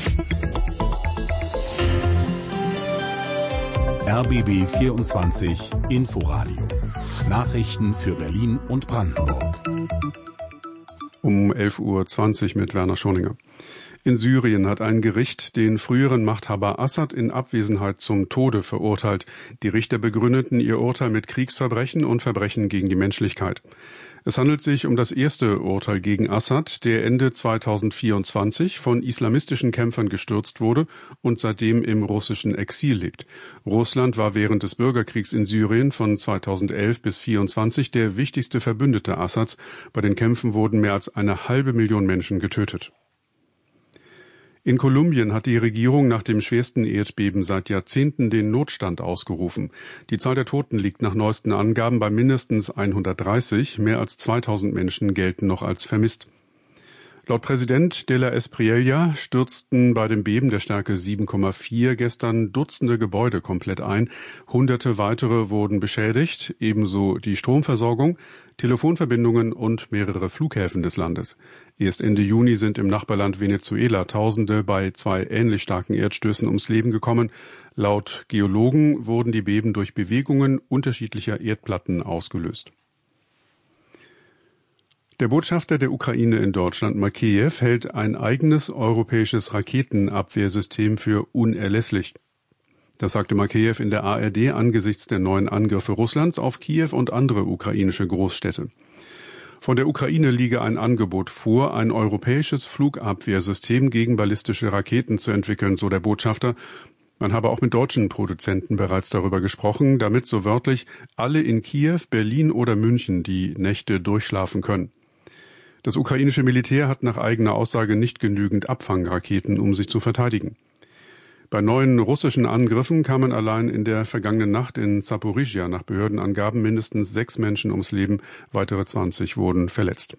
R B B vierundzwanzig Inforadio. Nachrichten für Berlin und Brandenburg. Um elf Uhr zwanzig mit Werner Schoninger. In Syrien hat ein Gericht den früheren Machthaber Assad in Abwesenheit zum Tode verurteilt. Die Richter begründeten ihr Urteil mit Kriegsverbrechen und Verbrechen gegen die Menschlichkeit. Es handelt sich um das erste Urteil gegen Assad, der Ende zweitausendvierundzwanzig von islamistischen Kämpfern gestürzt wurde und seitdem im russischen Exil lebt. Russland war während des Bürgerkriegs in Syrien von zweitausendelf bis vierundzwanzig der wichtigste Verbündete Assads. Bei den Kämpfen wurden mehr als eine halbe Million Menschen getötet. In Kolumbien hat die Regierung nach dem schwersten Erdbeben seit Jahrzehnten den Notstand ausgerufen. Die Zahl der Toten liegt nach neuesten Angaben bei mindestens hundertdreißig. Mehr als zweitausend Menschen gelten noch als vermisst. Laut Präsident de la Espriella stürzten bei dem Beben der Stärke sieben Komma vier gestern Dutzende Gebäude komplett ein. Hunderte weitere wurden beschädigt, ebenso die Stromversorgung, Telefonverbindungen und mehrere Flughäfen des Landes. Erst Ende Juni sind im Nachbarland Venezuela Tausende bei zwei ähnlich starken Erdstößen ums Leben gekommen. Laut Geologen wurden die Beben durch Bewegungen unterschiedlicher Erdplatten ausgelöst. Der Botschafter der Ukraine in Deutschland, Makeyev, hält ein eigenes europäisches Raketenabwehrsystem für unerlässlich. Das sagte Makeyev in der A R D angesichts der neuen Angriffe Russlands auf Kiew und andere ukrainische Großstädte. Von der Ukraine liege ein Angebot vor, ein europäisches Flugabwehrsystem gegen ballistische Raketen zu entwickeln, so der Botschafter. Man habe auch mit deutschen Produzenten bereits darüber gesprochen, damit so wörtlich alle in Kiew, Berlin oder München die Nächte durchschlafen können. Das ukrainische Militär hat nach eigener Aussage nicht genügend Abfangraketen, um sich zu verteidigen. Bei neuen russischen Angriffen kamen allein in der vergangenen Nacht in Zaporizhia nach Behördenangaben mindestens sechs Menschen ums Leben, weitere zwanzig wurden verletzt.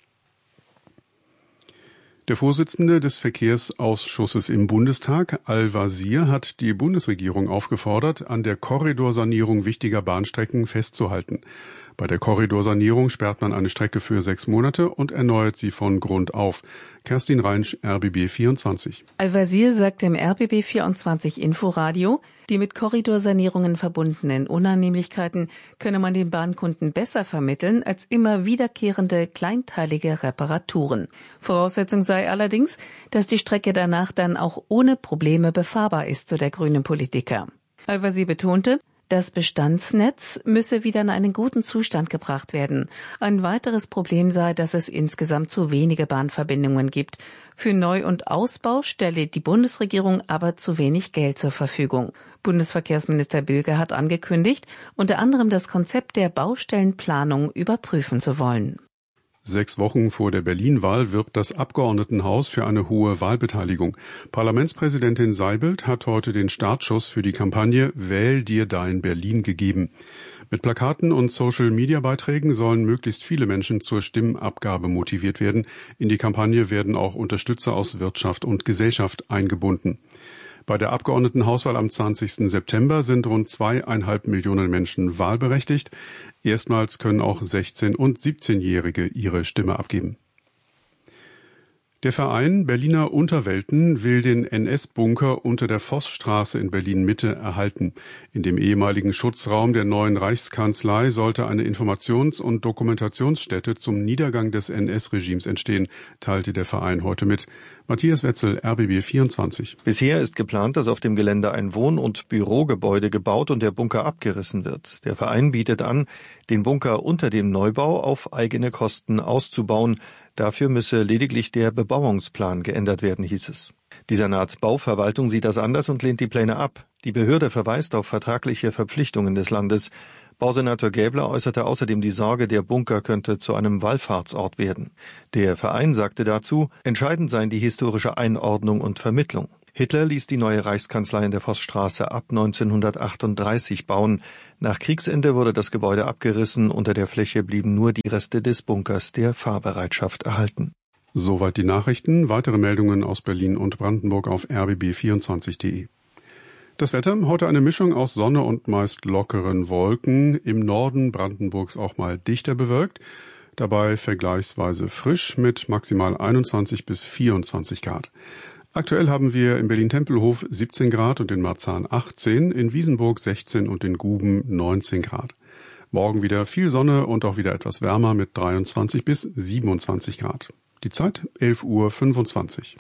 Der Vorsitzende des Verkehrsausschusses im Bundestag, Al-Wazir, hat die Bundesregierung aufgefordert, an der Korridorsanierung wichtiger Bahnstrecken festzuhalten. Bei der Korridorsanierung sperrt man eine Strecke für sechs Monate und erneuert sie von Grund auf. Kerstin Reinsch, R B B vierundzwanzig. Al-Wazir sagt im R B B vierundzwanzig Inforadio, die mit Korridorsanierungen verbundenen Unannehmlichkeiten könne man den Bahnkunden besser vermitteln als immer wiederkehrende kleinteilige Reparaturen. Voraussetzung sei allerdings, dass die Strecke danach dann auch ohne Probleme befahrbar ist, so der grüne Politiker. Al-Wazir betonte, das Bestandsnetz müsse wieder in einen guten Zustand gebracht werden. Ein weiteres Problem sei, dass es insgesamt zu wenige Bahnverbindungen gibt. Für Neu- und Ausbau stelle die Bundesregierung aber zu wenig Geld zur Verfügung. Bundesverkehrsminister Bilger hat angekündigt, unter anderem das Konzept der Baustellenplanung überprüfen zu wollen. Sechs Wochen vor der Berlin-Wahl wirbt das Abgeordnetenhaus für eine hohe Wahlbeteiligung. Parlamentspräsidentin Seibelt hat heute den Startschuss für die Kampagne Wähl dir dein Berlin gegeben. Mit Plakaten und Social-Media-Beiträgen sollen möglichst viele Menschen zur Stimmabgabe motiviert werden. In die Kampagne werden auch Unterstützer aus Wirtschaft und Gesellschaft eingebunden. Bei der Abgeordnetenhauswahl am zwanzigsten September sind rund zweieinhalb Millionen Menschen wahlberechtigt. Erstmals können auch sechzehn- und siebzehnjährige ihre Stimme abgeben. Der Verein Berliner Unterwelten will den N S-Bunker unter der Vossstraße in Berlin-Mitte erhalten. In dem ehemaligen Schutzraum der neuen Reichskanzlei sollte eine Informations- und Dokumentationsstätte zum Niedergang des N S-Regimes entstehen, teilte der Verein heute mit. Matthias Wetzel, R B B vierundzwanzig. Bisher ist geplant, dass auf dem Gelände ein Wohn- und Bürogebäude gebaut und der Bunker abgerissen wird. Der Verein bietet an, den Bunker unter dem Neubau auf eigene Kosten auszubauen. Dafür müsse lediglich der Bebauungsplan geändert werden, hieß es. Die Senatsbauverwaltung sieht das anders und lehnt die Pläne ab. Die Behörde verweist auf vertragliche Verpflichtungen des Landes. Bausenator Gäbler äußerte außerdem die Sorge, der Bunker könnte zu einem Wallfahrtsort werden. Der Verein sagte dazu, entscheidend seien die historische Einordnung und Vermittlung. Hitler ließ die neue Reichskanzlei in der Vossstraße ab neunzehnhundertachtunddreißig bauen. Nach Kriegsende wurde das Gebäude abgerissen, unter der Fläche blieben nur die Reste des Bunkers der Fahrbereitschaft erhalten. Soweit die Nachrichten. Weitere Meldungen aus Berlin und Brandenburg auf r b b vierundzwanzig punkt d e. Das Wetter, heute eine Mischung aus Sonne und meist lockeren Wolken. Im Norden Brandenburgs auch mal dichter bewölkt. Dabei vergleichsweise frisch mit maximal einundzwanzig bis vierundzwanzig Grad. Aktuell haben wir in Berlin-Tempelhof siebzehn Grad und in Marzahn achtzehn, in Wiesenburg sechzehn und in Guben neunzehn Grad. Morgen wieder viel Sonne und auch wieder etwas wärmer mit dreiundzwanzig bis siebenundzwanzig Grad. Die Zeit elf Uhr fünfundzwanzig.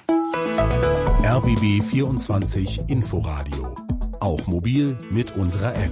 R B B vierundzwanzig Inforadio. Auch mobil mit unserer App.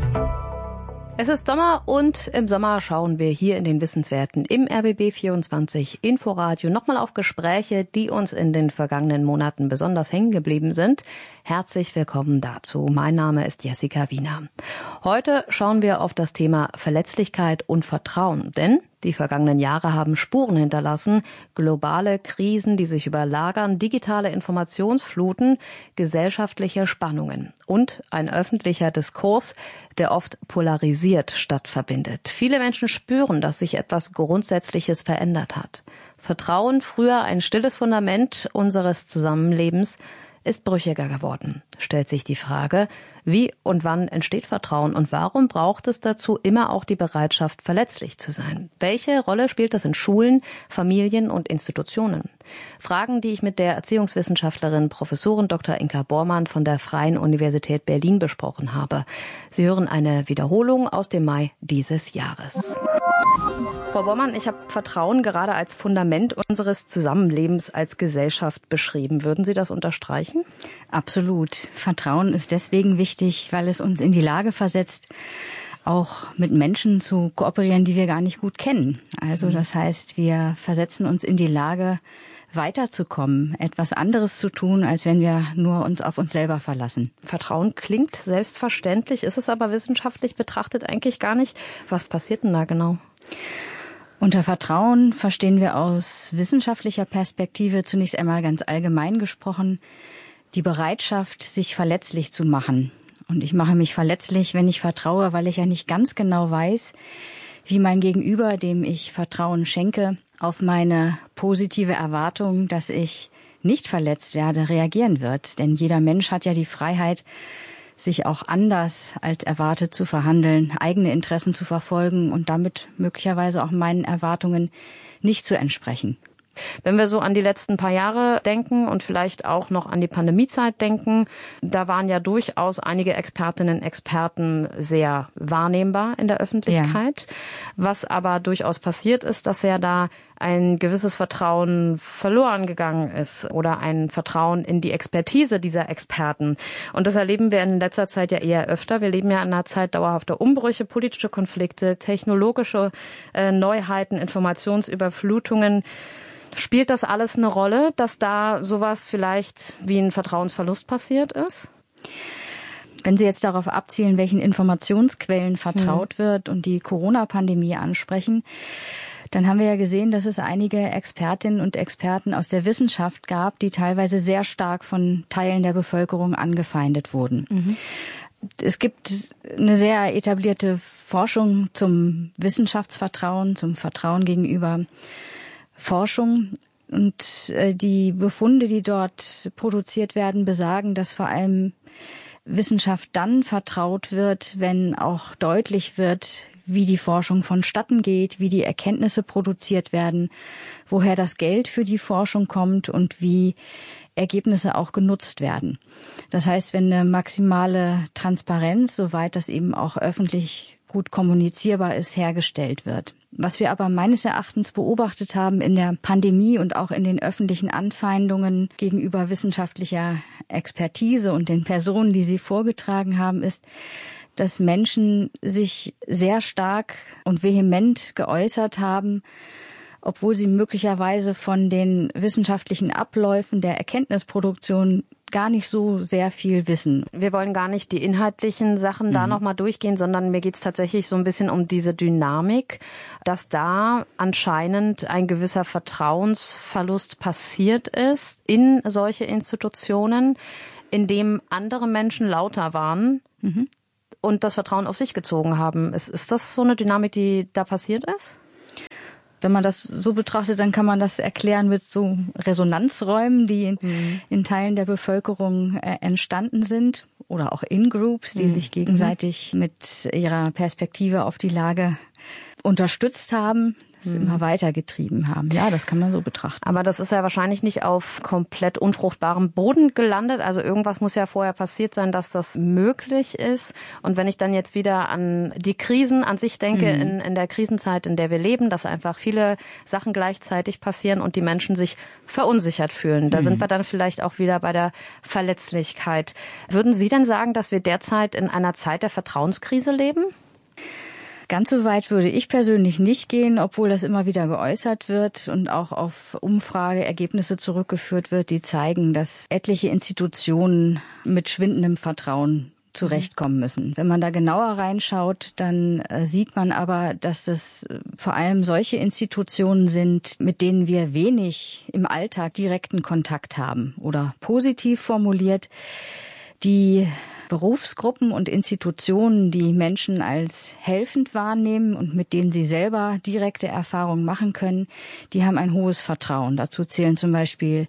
Es ist Sommer und im Sommer schauen wir hier in den Wissenswerten im R B B vierundzwanzig Inforadio nochmal auf Gespräche, die uns in den vergangenen Monaten besonders hängen geblieben sind. Herzlich willkommen dazu. Mein Name ist Jessica Wiener. Heute schauen wir auf das Thema Verletzlichkeit und Vertrauen, denn die vergangenen Jahre haben Spuren hinterlassen, globale Krisen, die sich überlagern, digitale Informationsfluten, gesellschaftliche Spannungen und ein öffentlicher Diskurs, der oft polarisiert statt verbindet. Viele Menschen spüren, dass sich etwas Grundsätzliches verändert hat. Vertrauen, früher ein stilles Fundament unseres Zusammenlebens, ist brüchiger geworden. Stellt sich die Frage, wie und wann entsteht Vertrauen und warum braucht es dazu immer auch die Bereitschaft, verletzlich zu sein? Welche Rolle spielt das in Schulen, Familien und Institutionen? Fragen, die ich mit der Erziehungswissenschaftlerin Professorin Doktor Inka Bormann von der Freien Universität Berlin besprochen habe. Sie hören eine Wiederholung aus dem Mai dieses Jahres. Frau Bormann, ich habe Vertrauen gerade als Fundament unseres Zusammenlebens als Gesellschaft beschrieben. Würden Sie das unterstreichen? Absolut. Vertrauen ist deswegen wichtig, weil es uns in die Lage versetzt, auch mit Menschen zu kooperieren, die wir gar nicht gut kennen. Also das heißt, wir versetzen uns in die Lage, weiterzukommen, etwas anderes zu tun, als wenn wir nur uns auf uns selber verlassen. Vertrauen klingt selbstverständlich, ist es aber wissenschaftlich betrachtet eigentlich gar nicht. Was passiert denn da genau? Unter Vertrauen verstehen wir aus wissenschaftlicher Perspektive zunächst einmal ganz allgemein gesprochen die Bereitschaft, sich verletzlich zu machen. Und ich mache mich verletzlich, wenn ich vertraue, weil ich ja nicht ganz genau weiß, wie mein Gegenüber, dem ich Vertrauen schenke, auf meine positive Erwartung, dass ich nicht verletzt werde, reagieren wird. Denn jeder Mensch hat ja die Freiheit, sich auch anders als erwartet zu verhandeln, eigene Interessen zu verfolgen und damit möglicherweise auch meinen Erwartungen nicht zu entsprechen. Wenn wir so an die letzten paar Jahre denken und vielleicht auch noch an die Pandemiezeit denken, da waren ja durchaus einige Expertinnen und Experten sehr wahrnehmbar in der Öffentlichkeit. Ja. Was aber durchaus passiert ist, dass ja da ein gewisses Vertrauen verloren gegangen ist oder ein Vertrauen in die Expertise dieser Experten. Und das erleben wir in letzter Zeit ja eher öfter. Wir leben ja in einer Zeit dauerhafter Umbrüche, politische Konflikte, technologische äh, Neuheiten, Informationsüberflutungen. Spielt das alles eine Rolle, dass da sowas vielleicht wie ein Vertrauensverlust passiert ist? Wenn Sie jetzt darauf abzielen, welchen Informationsquellen vertraut mhm. wird und die Corona-Pandemie ansprechen, dann haben wir ja gesehen, dass es einige Expertinnen und Experten aus der Wissenschaft gab, die teilweise sehr stark von Teilen der Bevölkerung angefeindet wurden. Mhm. Es gibt eine sehr etablierte Forschung zum Wissenschaftsvertrauen, zum Vertrauen gegenüber Forschung. Und die Befunde, die dort produziert werden, besagen, dass vor allem Wissenschaft dann vertraut wird, wenn auch deutlich wird, wie die Forschung vonstatten geht, wie die Erkenntnisse produziert werden, woher das Geld für die Forschung kommt und wie Ergebnisse auch genutzt werden. Das heißt, wenn eine maximale Transparenz, soweit das eben auch öffentlich gut kommunizierbar ist, hergestellt wird. Was wir aber meines Erachtens beobachtet haben in der Pandemie und auch in den öffentlichen Anfeindungen gegenüber wissenschaftlicher Expertise und den Personen, die sie vorgetragen haben, ist, dass Menschen sich sehr stark und vehement geäußert haben, obwohl sie möglicherweise von den wissenschaftlichen Abläufen der Erkenntnisproduktion gar nicht so sehr viel wissen. Wir wollen gar nicht die inhaltlichen Sachen mhm. da nochmal durchgehen, sondern mir geht's tatsächlich so ein bisschen um diese Dynamik, dass da anscheinend ein gewisser Vertrauensverlust passiert ist in solche Institutionen, in dem andere Menschen lauter waren mhm. und das Vertrauen auf sich gezogen haben. Ist, ist das so eine Dynamik, die da passiert ist? Wenn man das so betrachtet, dann kann man das erklären mit so Resonanzräumen, die in, mhm. in Teilen der Bevölkerung äh, entstanden sind oder auch In-Groups, die mhm. sich gegenseitig mhm. mit ihrer Perspektive auf die Lage unterstützt haben, es mhm. immer weitergetrieben haben. Ja, das kann man so betrachten. Aber das ist ja wahrscheinlich nicht auf komplett unfruchtbarem Boden gelandet. Also irgendwas muss ja vorher passiert sein, dass das möglich ist. Und wenn ich dann jetzt wieder an die Krisen an sich denke, mhm. in, in der Krisenzeit, in der wir leben, dass einfach viele Sachen gleichzeitig passieren und die Menschen sich verunsichert fühlen. Da mhm. sind wir dann vielleicht auch wieder bei der Verletzlichkeit. Würden Sie denn sagen, dass wir derzeit in einer Zeit der Vertrauenskrise leben? Ganz so weit würde ich persönlich nicht gehen, obwohl das immer wieder geäußert wird und auch auf Umfrageergebnisse zurückgeführt wird, die zeigen, dass etliche Institutionen mit schwindendem Vertrauen zurechtkommen müssen. Wenn man da genauer reinschaut, dann sieht man aber, dass das vor allem solche Institutionen sind, mit denen wir wenig im Alltag direkten Kontakt haben. Oder positiv formuliert, die Berufsgruppen und Institutionen, die Menschen als helfend wahrnehmen und mit denen sie selber direkte Erfahrungen machen können, die haben ein hohes Vertrauen. Dazu zählen zum Beispiel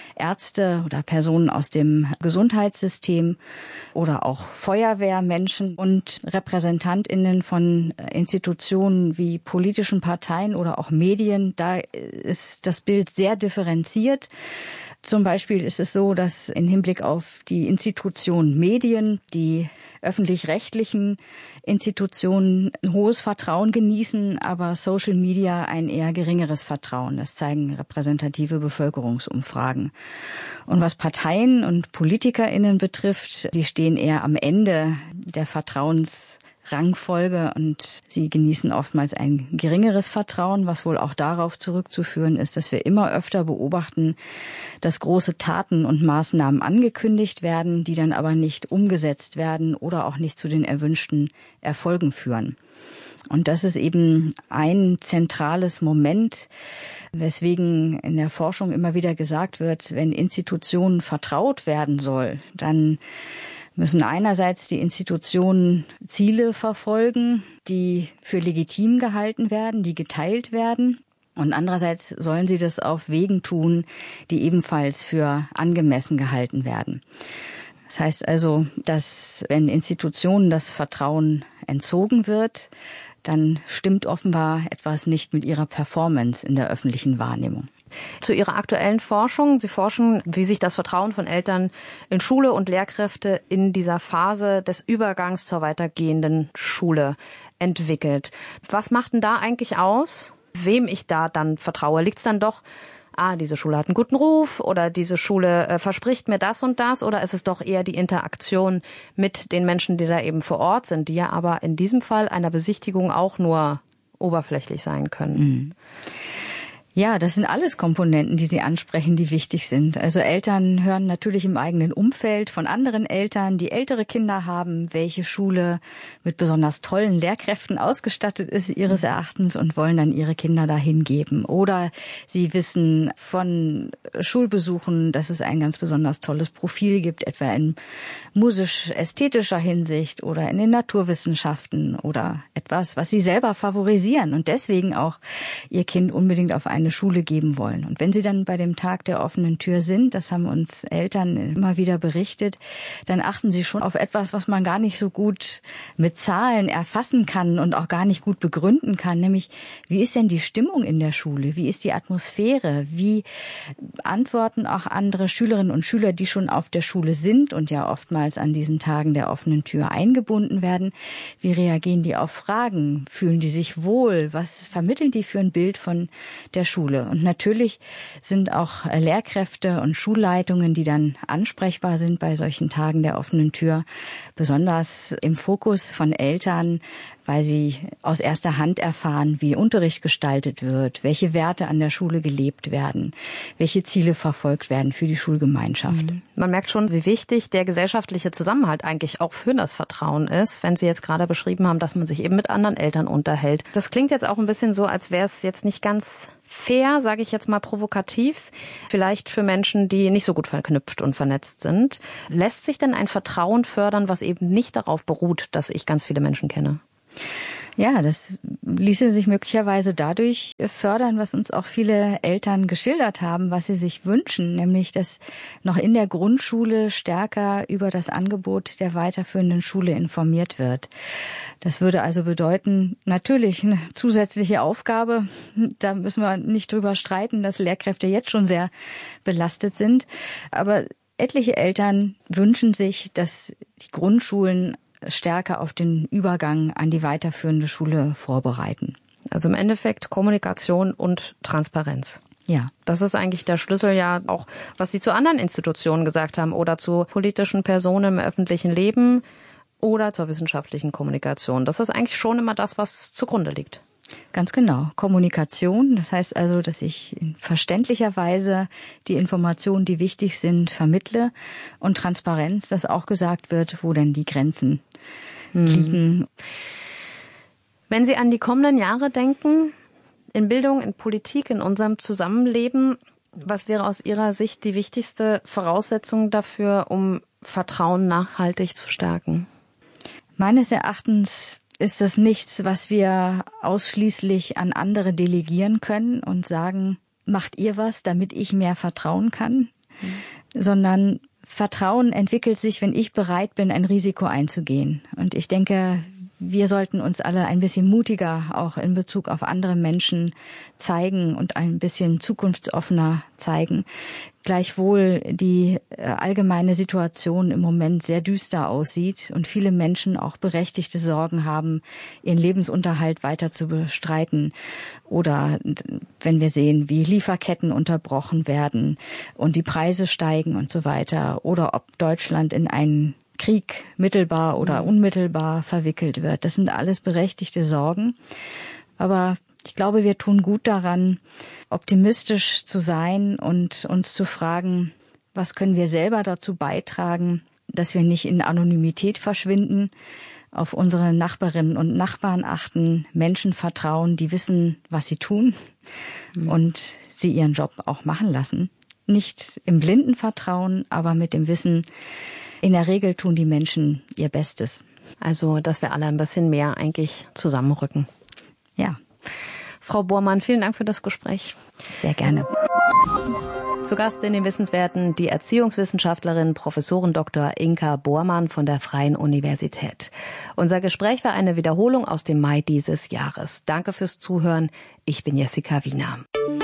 Ärzte oder Personen aus dem Gesundheitssystem oder auch Feuerwehrmenschen und RepräsentantInnen von Institutionen wie politischen Parteien oder auch Medien. Da ist das Bild sehr differenziert. Zum Beispiel ist es so, dass im Hinblick auf die Institution Medien, die öffentlich-rechtlichen Institutionen ein hohes Vertrauen genießen, aber Social Media ein eher geringeres Vertrauen. Das zeigen repräsentative Bevölkerungsumfragen. Und was Parteien und PolitikerInnen betrifft, die stehen eher am Ende der Vertrauens Rangfolge und sie genießen oftmals ein geringeres Vertrauen, was wohl auch darauf zurückzuführen ist, dass wir immer öfter beobachten, dass große Taten und Maßnahmen angekündigt werden, die dann aber nicht umgesetzt werden oder auch nicht zu den erwünschten Erfolgen führen. Und das ist eben ein zentrales Moment, weswegen in der Forschung immer wieder gesagt wird, wenn Institutionen vertraut werden soll, dann müssen einerseits die Institutionen Ziele verfolgen, die für legitim gehalten werden, die geteilt werden. Und andererseits sollen sie das auf Wegen tun, die ebenfalls für angemessen gehalten werden. Das heißt also, dass wenn Institutionen das Vertrauen entzogen wird, dann stimmt offenbar etwas nicht mit ihrer Performance in der öffentlichen Wahrnehmung. Zu Ihrer aktuellen Forschung. Sie forschen, wie sich das Vertrauen von Eltern in Schule und Lehrkräfte in dieser Phase des Übergangs zur weitergehenden Schule entwickelt. Was macht denn da eigentlich aus, wem ich da dann vertraue? Liegt es dann doch, ah, diese Schule hat einen guten Ruf oder diese Schule äh, verspricht mir das und das, oder ist es doch eher die Interaktion mit den Menschen, die da eben vor Ort sind, die ja aber in diesem Fall einer Besichtigung auch nur oberflächlich sein können? Mhm. Ja, das sind alles Komponenten, die Sie ansprechen, die wichtig sind. Also Eltern hören natürlich im eigenen Umfeld von anderen Eltern, die ältere Kinder haben, welche Schule mit besonders tollen Lehrkräften ausgestattet ist ihres Erachtens und wollen dann ihre Kinder dahin geben. Oder sie wissen von Schulbesuchen, dass es ein ganz besonders tolles Profil gibt, etwa in musisch-ästhetischer Hinsicht oder in den Naturwissenschaften oder etwas, was sie selber favorisieren und deswegen auch ihr Kind unbedingt auf eine Schule geben wollen. Und wenn sie dann bei dem Tag der offenen Tür sind, das haben uns Eltern immer wieder berichtet, dann achten sie schon auf etwas, was man gar nicht so gut mit Zahlen erfassen kann und auch gar nicht gut begründen kann, nämlich wie ist denn die Stimmung in der Schule? Wie ist die Atmosphäre? Wie antworten auch andere Schülerinnen und Schüler, die schon auf der Schule sind und ja oftmals an diesen Tagen der offenen Tür eingebunden werden? Wie reagieren die auf Fragen? Fühlen die sich wohl? Was vermitteln die für ein Bild von der Schule. Und natürlich sind auch Lehrkräfte und Schulleitungen, die dann ansprechbar sind bei solchen Tagen der offenen Tür, besonders im Fokus von Eltern, weil sie aus erster Hand erfahren, wie Unterricht gestaltet wird, welche Werte an der Schule gelebt werden, welche Ziele verfolgt werden für die Schulgemeinschaft. Man merkt schon, wie wichtig der gesellschaftliche Zusammenhalt eigentlich auch für das Vertrauen ist, wenn Sie jetzt gerade beschrieben haben, dass man sich eben mit anderen Eltern unterhält. Das klingt jetzt auch ein bisschen so, als wäre es jetzt nicht ganz fair, sage ich jetzt mal provokativ, vielleicht für Menschen, die nicht so gut verknüpft und vernetzt sind. Lässt sich denn ein Vertrauen fördern, was eben nicht darauf beruht, dass ich ganz viele Menschen kenne? Ja, das ließe sich möglicherweise dadurch fördern, was uns auch viele Eltern geschildert haben, was sie sich wünschen, nämlich dass noch in der Grundschule stärker über das Angebot der weiterführenden Schule informiert wird. Das würde also bedeuten, natürlich eine zusätzliche Aufgabe, da müssen wir nicht drüber streiten, dass Lehrkräfte jetzt schon sehr belastet sind, aber etliche Eltern wünschen sich, dass die Grundschulen stärker auf den Übergang an die weiterführende Schule vorbereiten. Also im Endeffekt Kommunikation und Transparenz. Ja. Das ist eigentlich der Schlüssel ja auch, was Sie zu anderen Institutionen gesagt haben oder zu politischen Personen im öffentlichen Leben oder zur wissenschaftlichen Kommunikation. Das ist eigentlich schon immer das, was zugrunde liegt. Ganz genau. Kommunikation, das heißt also, dass ich in verständlicher Weise die Informationen, die wichtig sind, vermittle und Transparenz, dass auch gesagt wird, wo denn die Grenzen hm. liegen. Wenn Sie an die kommenden Jahre denken, in Bildung, in Politik, in unserem Zusammenleben, was wäre aus Ihrer Sicht die wichtigste Voraussetzung dafür, um Vertrauen nachhaltig zu stärken? Meines Erachtens ist das nichts, was wir ausschließlich an andere delegieren können und sagen, macht ihr was, damit ich mehr vertrauen kann, mhm. sondern Vertrauen entwickelt sich, wenn ich bereit bin, ein Risiko einzugehen. Und ich denke, wir sollten uns alle ein bisschen mutiger auch in Bezug auf andere Menschen zeigen und ein bisschen zukunftsoffener zeigen. Gleichwohl die allgemeine Situation im Moment sehr düster aussieht und viele Menschen auch berechtigte Sorgen haben, ihren Lebensunterhalt weiter zu bestreiten. Oder wenn wir sehen, wie Lieferketten unterbrochen werden und die Preise steigen und so weiter. Oder ob Deutschland in einen Krieg mittelbar oder unmittelbar verwickelt wird. Das sind alles berechtigte Sorgen. Aber ich glaube, wir tun gut daran, optimistisch zu sein und uns zu fragen, was können wir selber dazu beitragen, dass wir nicht in Anonymität verschwinden, auf unsere Nachbarinnen und Nachbarn achten, Menschen vertrauen, die wissen, was sie tun mhm. und sie ihren Job auch machen lassen. Nicht im blinden Vertrauen, aber mit dem Wissen, in der Regel tun die Menschen ihr Bestes. Also, dass wir alle ein bisschen mehr eigentlich zusammenrücken. Ja. Frau Bormann, vielen Dank für das Gespräch. Sehr gerne. Zu Gast in den Wissenswerten die Erziehungswissenschaftlerin Professorin Doktor Inka Bormann von der Freien Universität. Unser Gespräch war eine Wiederholung aus dem Mai dieses Jahres. Danke fürs Zuhören. Ich bin Jessica Wiener.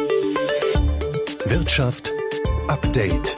Wirtschaft Update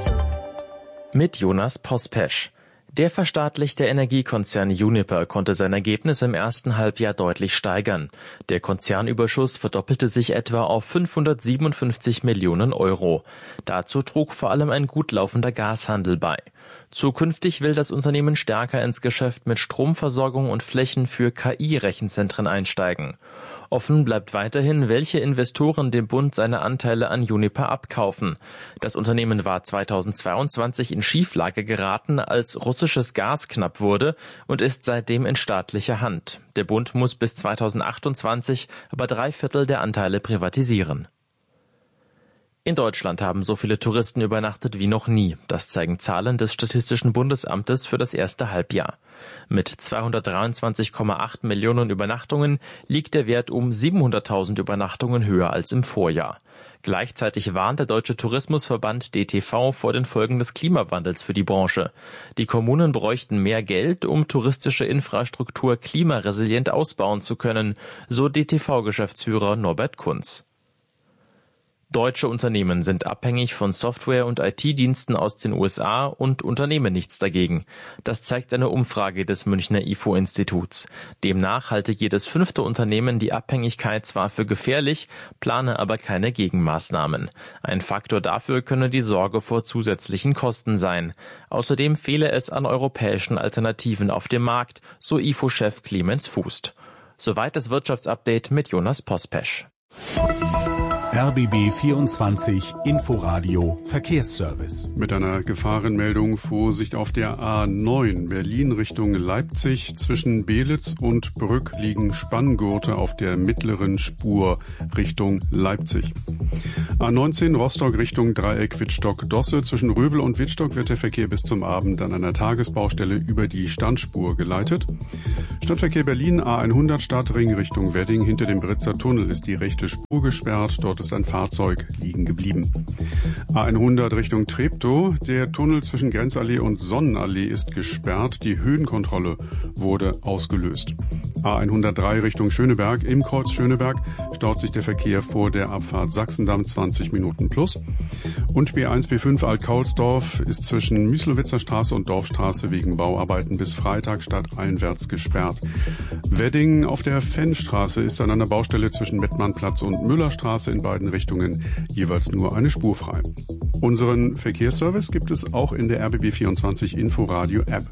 mit Jonas Pospesch. Der verstaatlichte Energiekonzern Uniper konnte sein Ergebnis im ersten Halbjahr deutlich steigern. Der Konzernüberschuss verdoppelte sich etwa auf fünfhundertsiebenundfünfzig Millionen Euro. Dazu trug vor allem ein gut laufender Gashandel bei. Zukünftig will das Unternehmen stärker ins Geschäft mit Stromversorgung und Flächen für K I-Rechenzentren einsteigen. Offen bleibt weiterhin, welche Investoren dem Bund seine Anteile an Uniper abkaufen. Das Unternehmen war zweitausendzweiundzwanzig in Schieflage geraten, als russisches Gas knapp wurde und ist seitdem in staatlicher Hand. Der Bund muss bis zweitausendachtundzwanzig aber drei Viertel der Anteile privatisieren. In Deutschland haben so viele Touristen übernachtet wie noch nie. Das zeigen Zahlen des Statistischen Bundesamtes für das erste Halbjahr. Mit zweihundertdreiundzwanzig Komma acht Millionen Übernachtungen liegt der Wert um siebenhunderttausend Übernachtungen höher als im Vorjahr. Gleichzeitig warnt der Deutsche Tourismusverband D T V vor den Folgen des Klimawandels für die Branche. Die Kommunen bräuchten mehr Geld, um touristische Infrastruktur klimaresilient ausbauen zu können, so D T V-Geschäftsführer Norbert Kunz. Deutsche Unternehmen sind abhängig von Software- und I T-Diensten aus den U S A und unternehmen nichts dagegen. Das zeigt eine Umfrage des Münchner I F O-Instituts. Demnach halte jedes fünfte Unternehmen die Abhängigkeit zwar für gefährlich, plane aber keine Gegenmaßnahmen. Ein Faktor dafür könne die Sorge vor zusätzlichen Kosten sein. Außerdem fehle es an europäischen Alternativen auf dem Markt, so I F O-Chef Clemens Fußt. Soweit das Wirtschaftsupdate mit Jonas Pospesch. R B B vierundzwanzig Inforadio Verkehrsservice. Mit einer Gefahrenmeldung: Vorsicht auf der A neun Berlin Richtung Leipzig. Zwischen Belitz und Brück liegen Spanngurte auf der mittleren Spur Richtung Leipzig. A neunzehn Rostock Richtung Dreieck Wittstock-Dosse. Zwischen Röbel und Wittstock wird der Verkehr bis zum Abend an einer Tagesbaustelle über die Standspur geleitet. Stadtverkehr Berlin A hundert Stadtring Richtung Wedding. Hinter dem Britzer Tunnel ist die rechte Spur gesperrt. Dort ist ein Fahrzeug liegen geblieben. A hundert Richtung Treptow. Der Tunnel zwischen Grenzallee und Sonnenallee ist gesperrt. Die Höhenkontrolle wurde ausgelöst. A hundertdrei Richtung Schöneberg. Im Kreuz Schöneberg staut sich der Verkehr vor der Abfahrt Sachsendamm zwanzig Minuten plus. Und B eins B fünf Alt-Kaulsdorf ist zwischen Müslowitzer Straße und Dorfstraße wegen Bauarbeiten bis Freitag stadteinwärts gesperrt. Wedding auf der Fennstraße ist an einer Baustelle zwischen Mettmannplatz und Müllerstraße in beiden Richtungen jeweils nur eine Spur frei. Unseren Verkehrsservice gibt es auch in der R B B vierundzwanzig Inforadio App.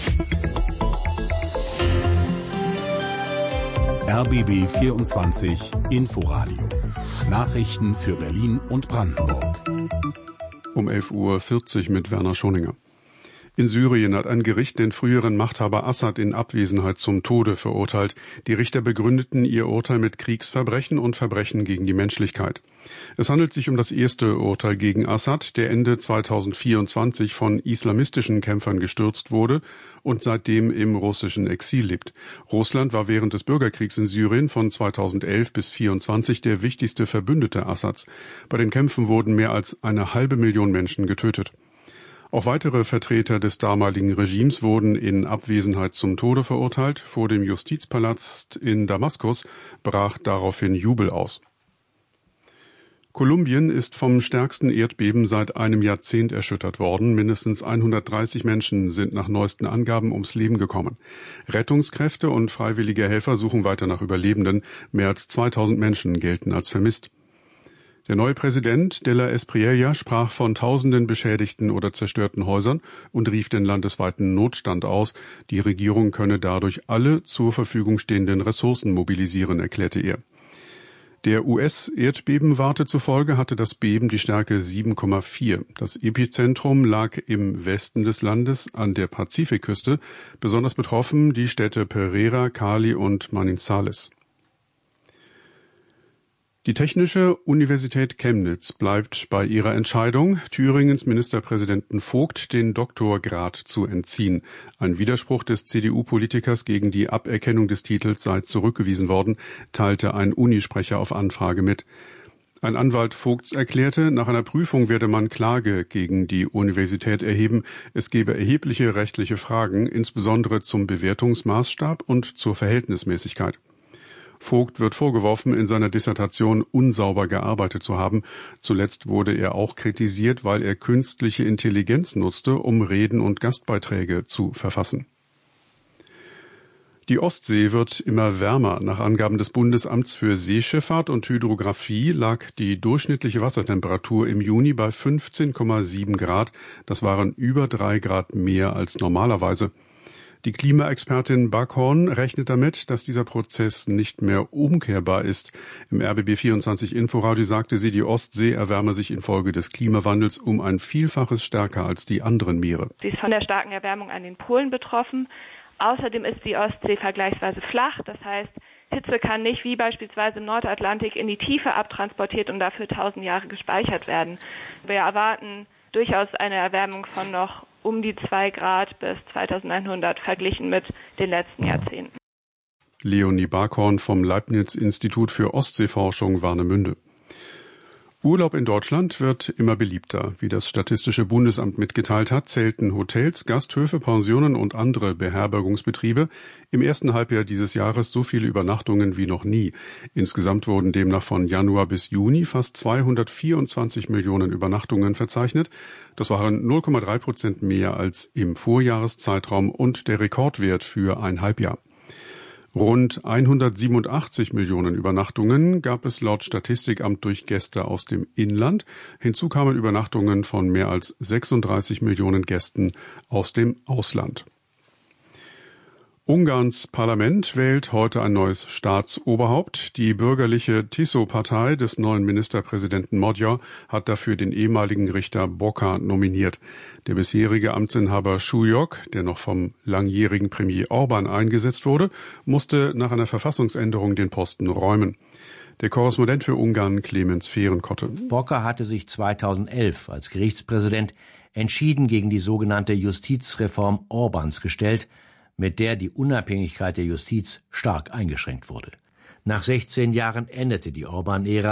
R B B vierundzwanzig Inforadio. Nachrichten für Berlin und Brandenburg. Um elf Uhr vierzig mit Werner Schoninger. In Syrien hat ein Gericht den früheren Machthaber Assad in Abwesenheit zum Tode verurteilt. Die Richter begründeten ihr Urteil mit Kriegsverbrechen und Verbrechen gegen die Menschlichkeit. Es handelt sich um das erste Urteil gegen Assad, der Ende zweitausendvierundzwanzig von islamistischen Kämpfern gestürzt wurde und seitdem im russischen Exil lebt. Russland war während des Bürgerkriegs in Syrien von zweitausendelf bis vierundzwanzig der wichtigste Verbündete Assads. Bei den Kämpfen wurden mehr als eine halbe Million Menschen getötet. Auch weitere Vertreter des damaligen Regimes wurden in Abwesenheit zum Tode verurteilt. Vor dem Justizpalast in Damaskus brach daraufhin Jubel aus. Kolumbien ist vom stärksten Erdbeben seit einem Jahrzehnt erschüttert worden. Mindestens hundertdreißig Menschen sind nach neuesten Angaben ums Leben gekommen. Rettungskräfte und freiwillige Helfer suchen weiter nach Überlebenden. Mehr als zweitausend Menschen gelten als vermisst. Der neue Präsident de la Espriella sprach von tausenden beschädigten oder zerstörten Häusern und rief den landesweiten Notstand aus. Die Regierung könne dadurch alle zur Verfügung stehenden Ressourcen mobilisieren, erklärte er. Der U S-Erdbebenwarte zufolge hatte das Beben die Stärke sieben Komma vier. Das Epizentrum lag im Westen des Landes an der Pazifikküste. Besonders betroffen die Städte Pereira, Cali und Manizales. Die Technische Universität Chemnitz bleibt bei ihrer Entscheidung, Thüringens Ministerpräsidenten Vogt den Doktorgrad zu entziehen. Ein Widerspruch des C D U-Politikers gegen die Aberkennung des Titels sei zurückgewiesen worden, teilte ein Unisprecher auf Anfrage mit. Ein Anwalt Vogts erklärte, nach einer Prüfung werde man Klage gegen die Universität erheben. Es gebe erhebliche rechtliche Fragen, insbesondere zum Bewertungsmaßstab und zur Verhältnismäßigkeit. Vogt wird vorgeworfen, in seiner Dissertation unsauber gearbeitet zu haben. Zuletzt wurde er auch kritisiert, weil er künstliche Intelligenz nutzte, um Reden und Gastbeiträge zu verfassen. Die Ostsee wird immer wärmer. Nach Angaben des Bundesamts für Seeschifffahrt und Hydrographie lag die durchschnittliche Wassertemperatur im Juni bei fünfzehn Komma sieben Grad. Das waren über drei Grad mehr als normalerweise. Die Klimaexpertin Backhorn rechnet damit, dass dieser Prozess nicht mehr umkehrbar ist. Im R B B vierundzwanzig Inforadio sagte sie, die Ostsee erwärme sich infolge des Klimawandels um ein Vielfaches stärker als die anderen Meere. Sie ist von der starken Erwärmung an den Polen betroffen. Außerdem ist die Ostsee vergleichsweise flach. Das heißt, Hitze kann nicht wie beispielsweise im Nordatlantik in die Tiefe abtransportiert und dafür tausend Jahre gespeichert werden. Wir erwarten durchaus eine Erwärmung von noch um die zwei Grad bis zweitausendeinhundert verglichen mit den letzten Jahrzehnten. Leonie Barkhorn vom Leibniz-Institut für Ostseeforschung Warnemünde. Urlaub in Deutschland wird immer beliebter. Wie das Statistische Bundesamt mitgeteilt hat, zählten Hotels, Gasthöfe, Pensionen und andere Beherbergungsbetriebe im ersten Halbjahr dieses Jahres so viele Übernachtungen wie noch nie. Insgesamt wurden demnach von Januar bis Juni fast zweihundertvierundzwanzig Millionen Übernachtungen verzeichnet. Das waren null Komma drei Prozent mehr als im Vorjahreszeitraum und der Rekordwert für ein Halbjahr. Rund hundertsiebenundachtzig Millionen Übernachtungen gab es laut Statistikamt durch Gäste aus dem Inland. Hinzu kamen Übernachtungen von mehr als sechsunddreißig Millionen Gästen aus dem Ausland. Ungarns Parlament wählt heute ein neues Staatsoberhaupt. Die bürgerliche Tiso-Partei des neuen Ministerpräsidenten Magyar hat dafür den ehemaligen Richter Boka nominiert. Der bisherige Amtsinhaber Súlyog, der noch vom langjährigen Premier Orban eingesetzt wurde, musste nach einer Verfassungsänderung den Posten räumen. Der Korrespondent für Ungarn Clemens Fehrenkotte. Boka hatte sich zweitausendelf als Gerichtspräsident entschieden gegen die sogenannte Justizreform Orbans gestellt, mit der die Unabhängigkeit der Justiz stark eingeschränkt wurde. Nach sechzehn Jahren endete die Orban-Ära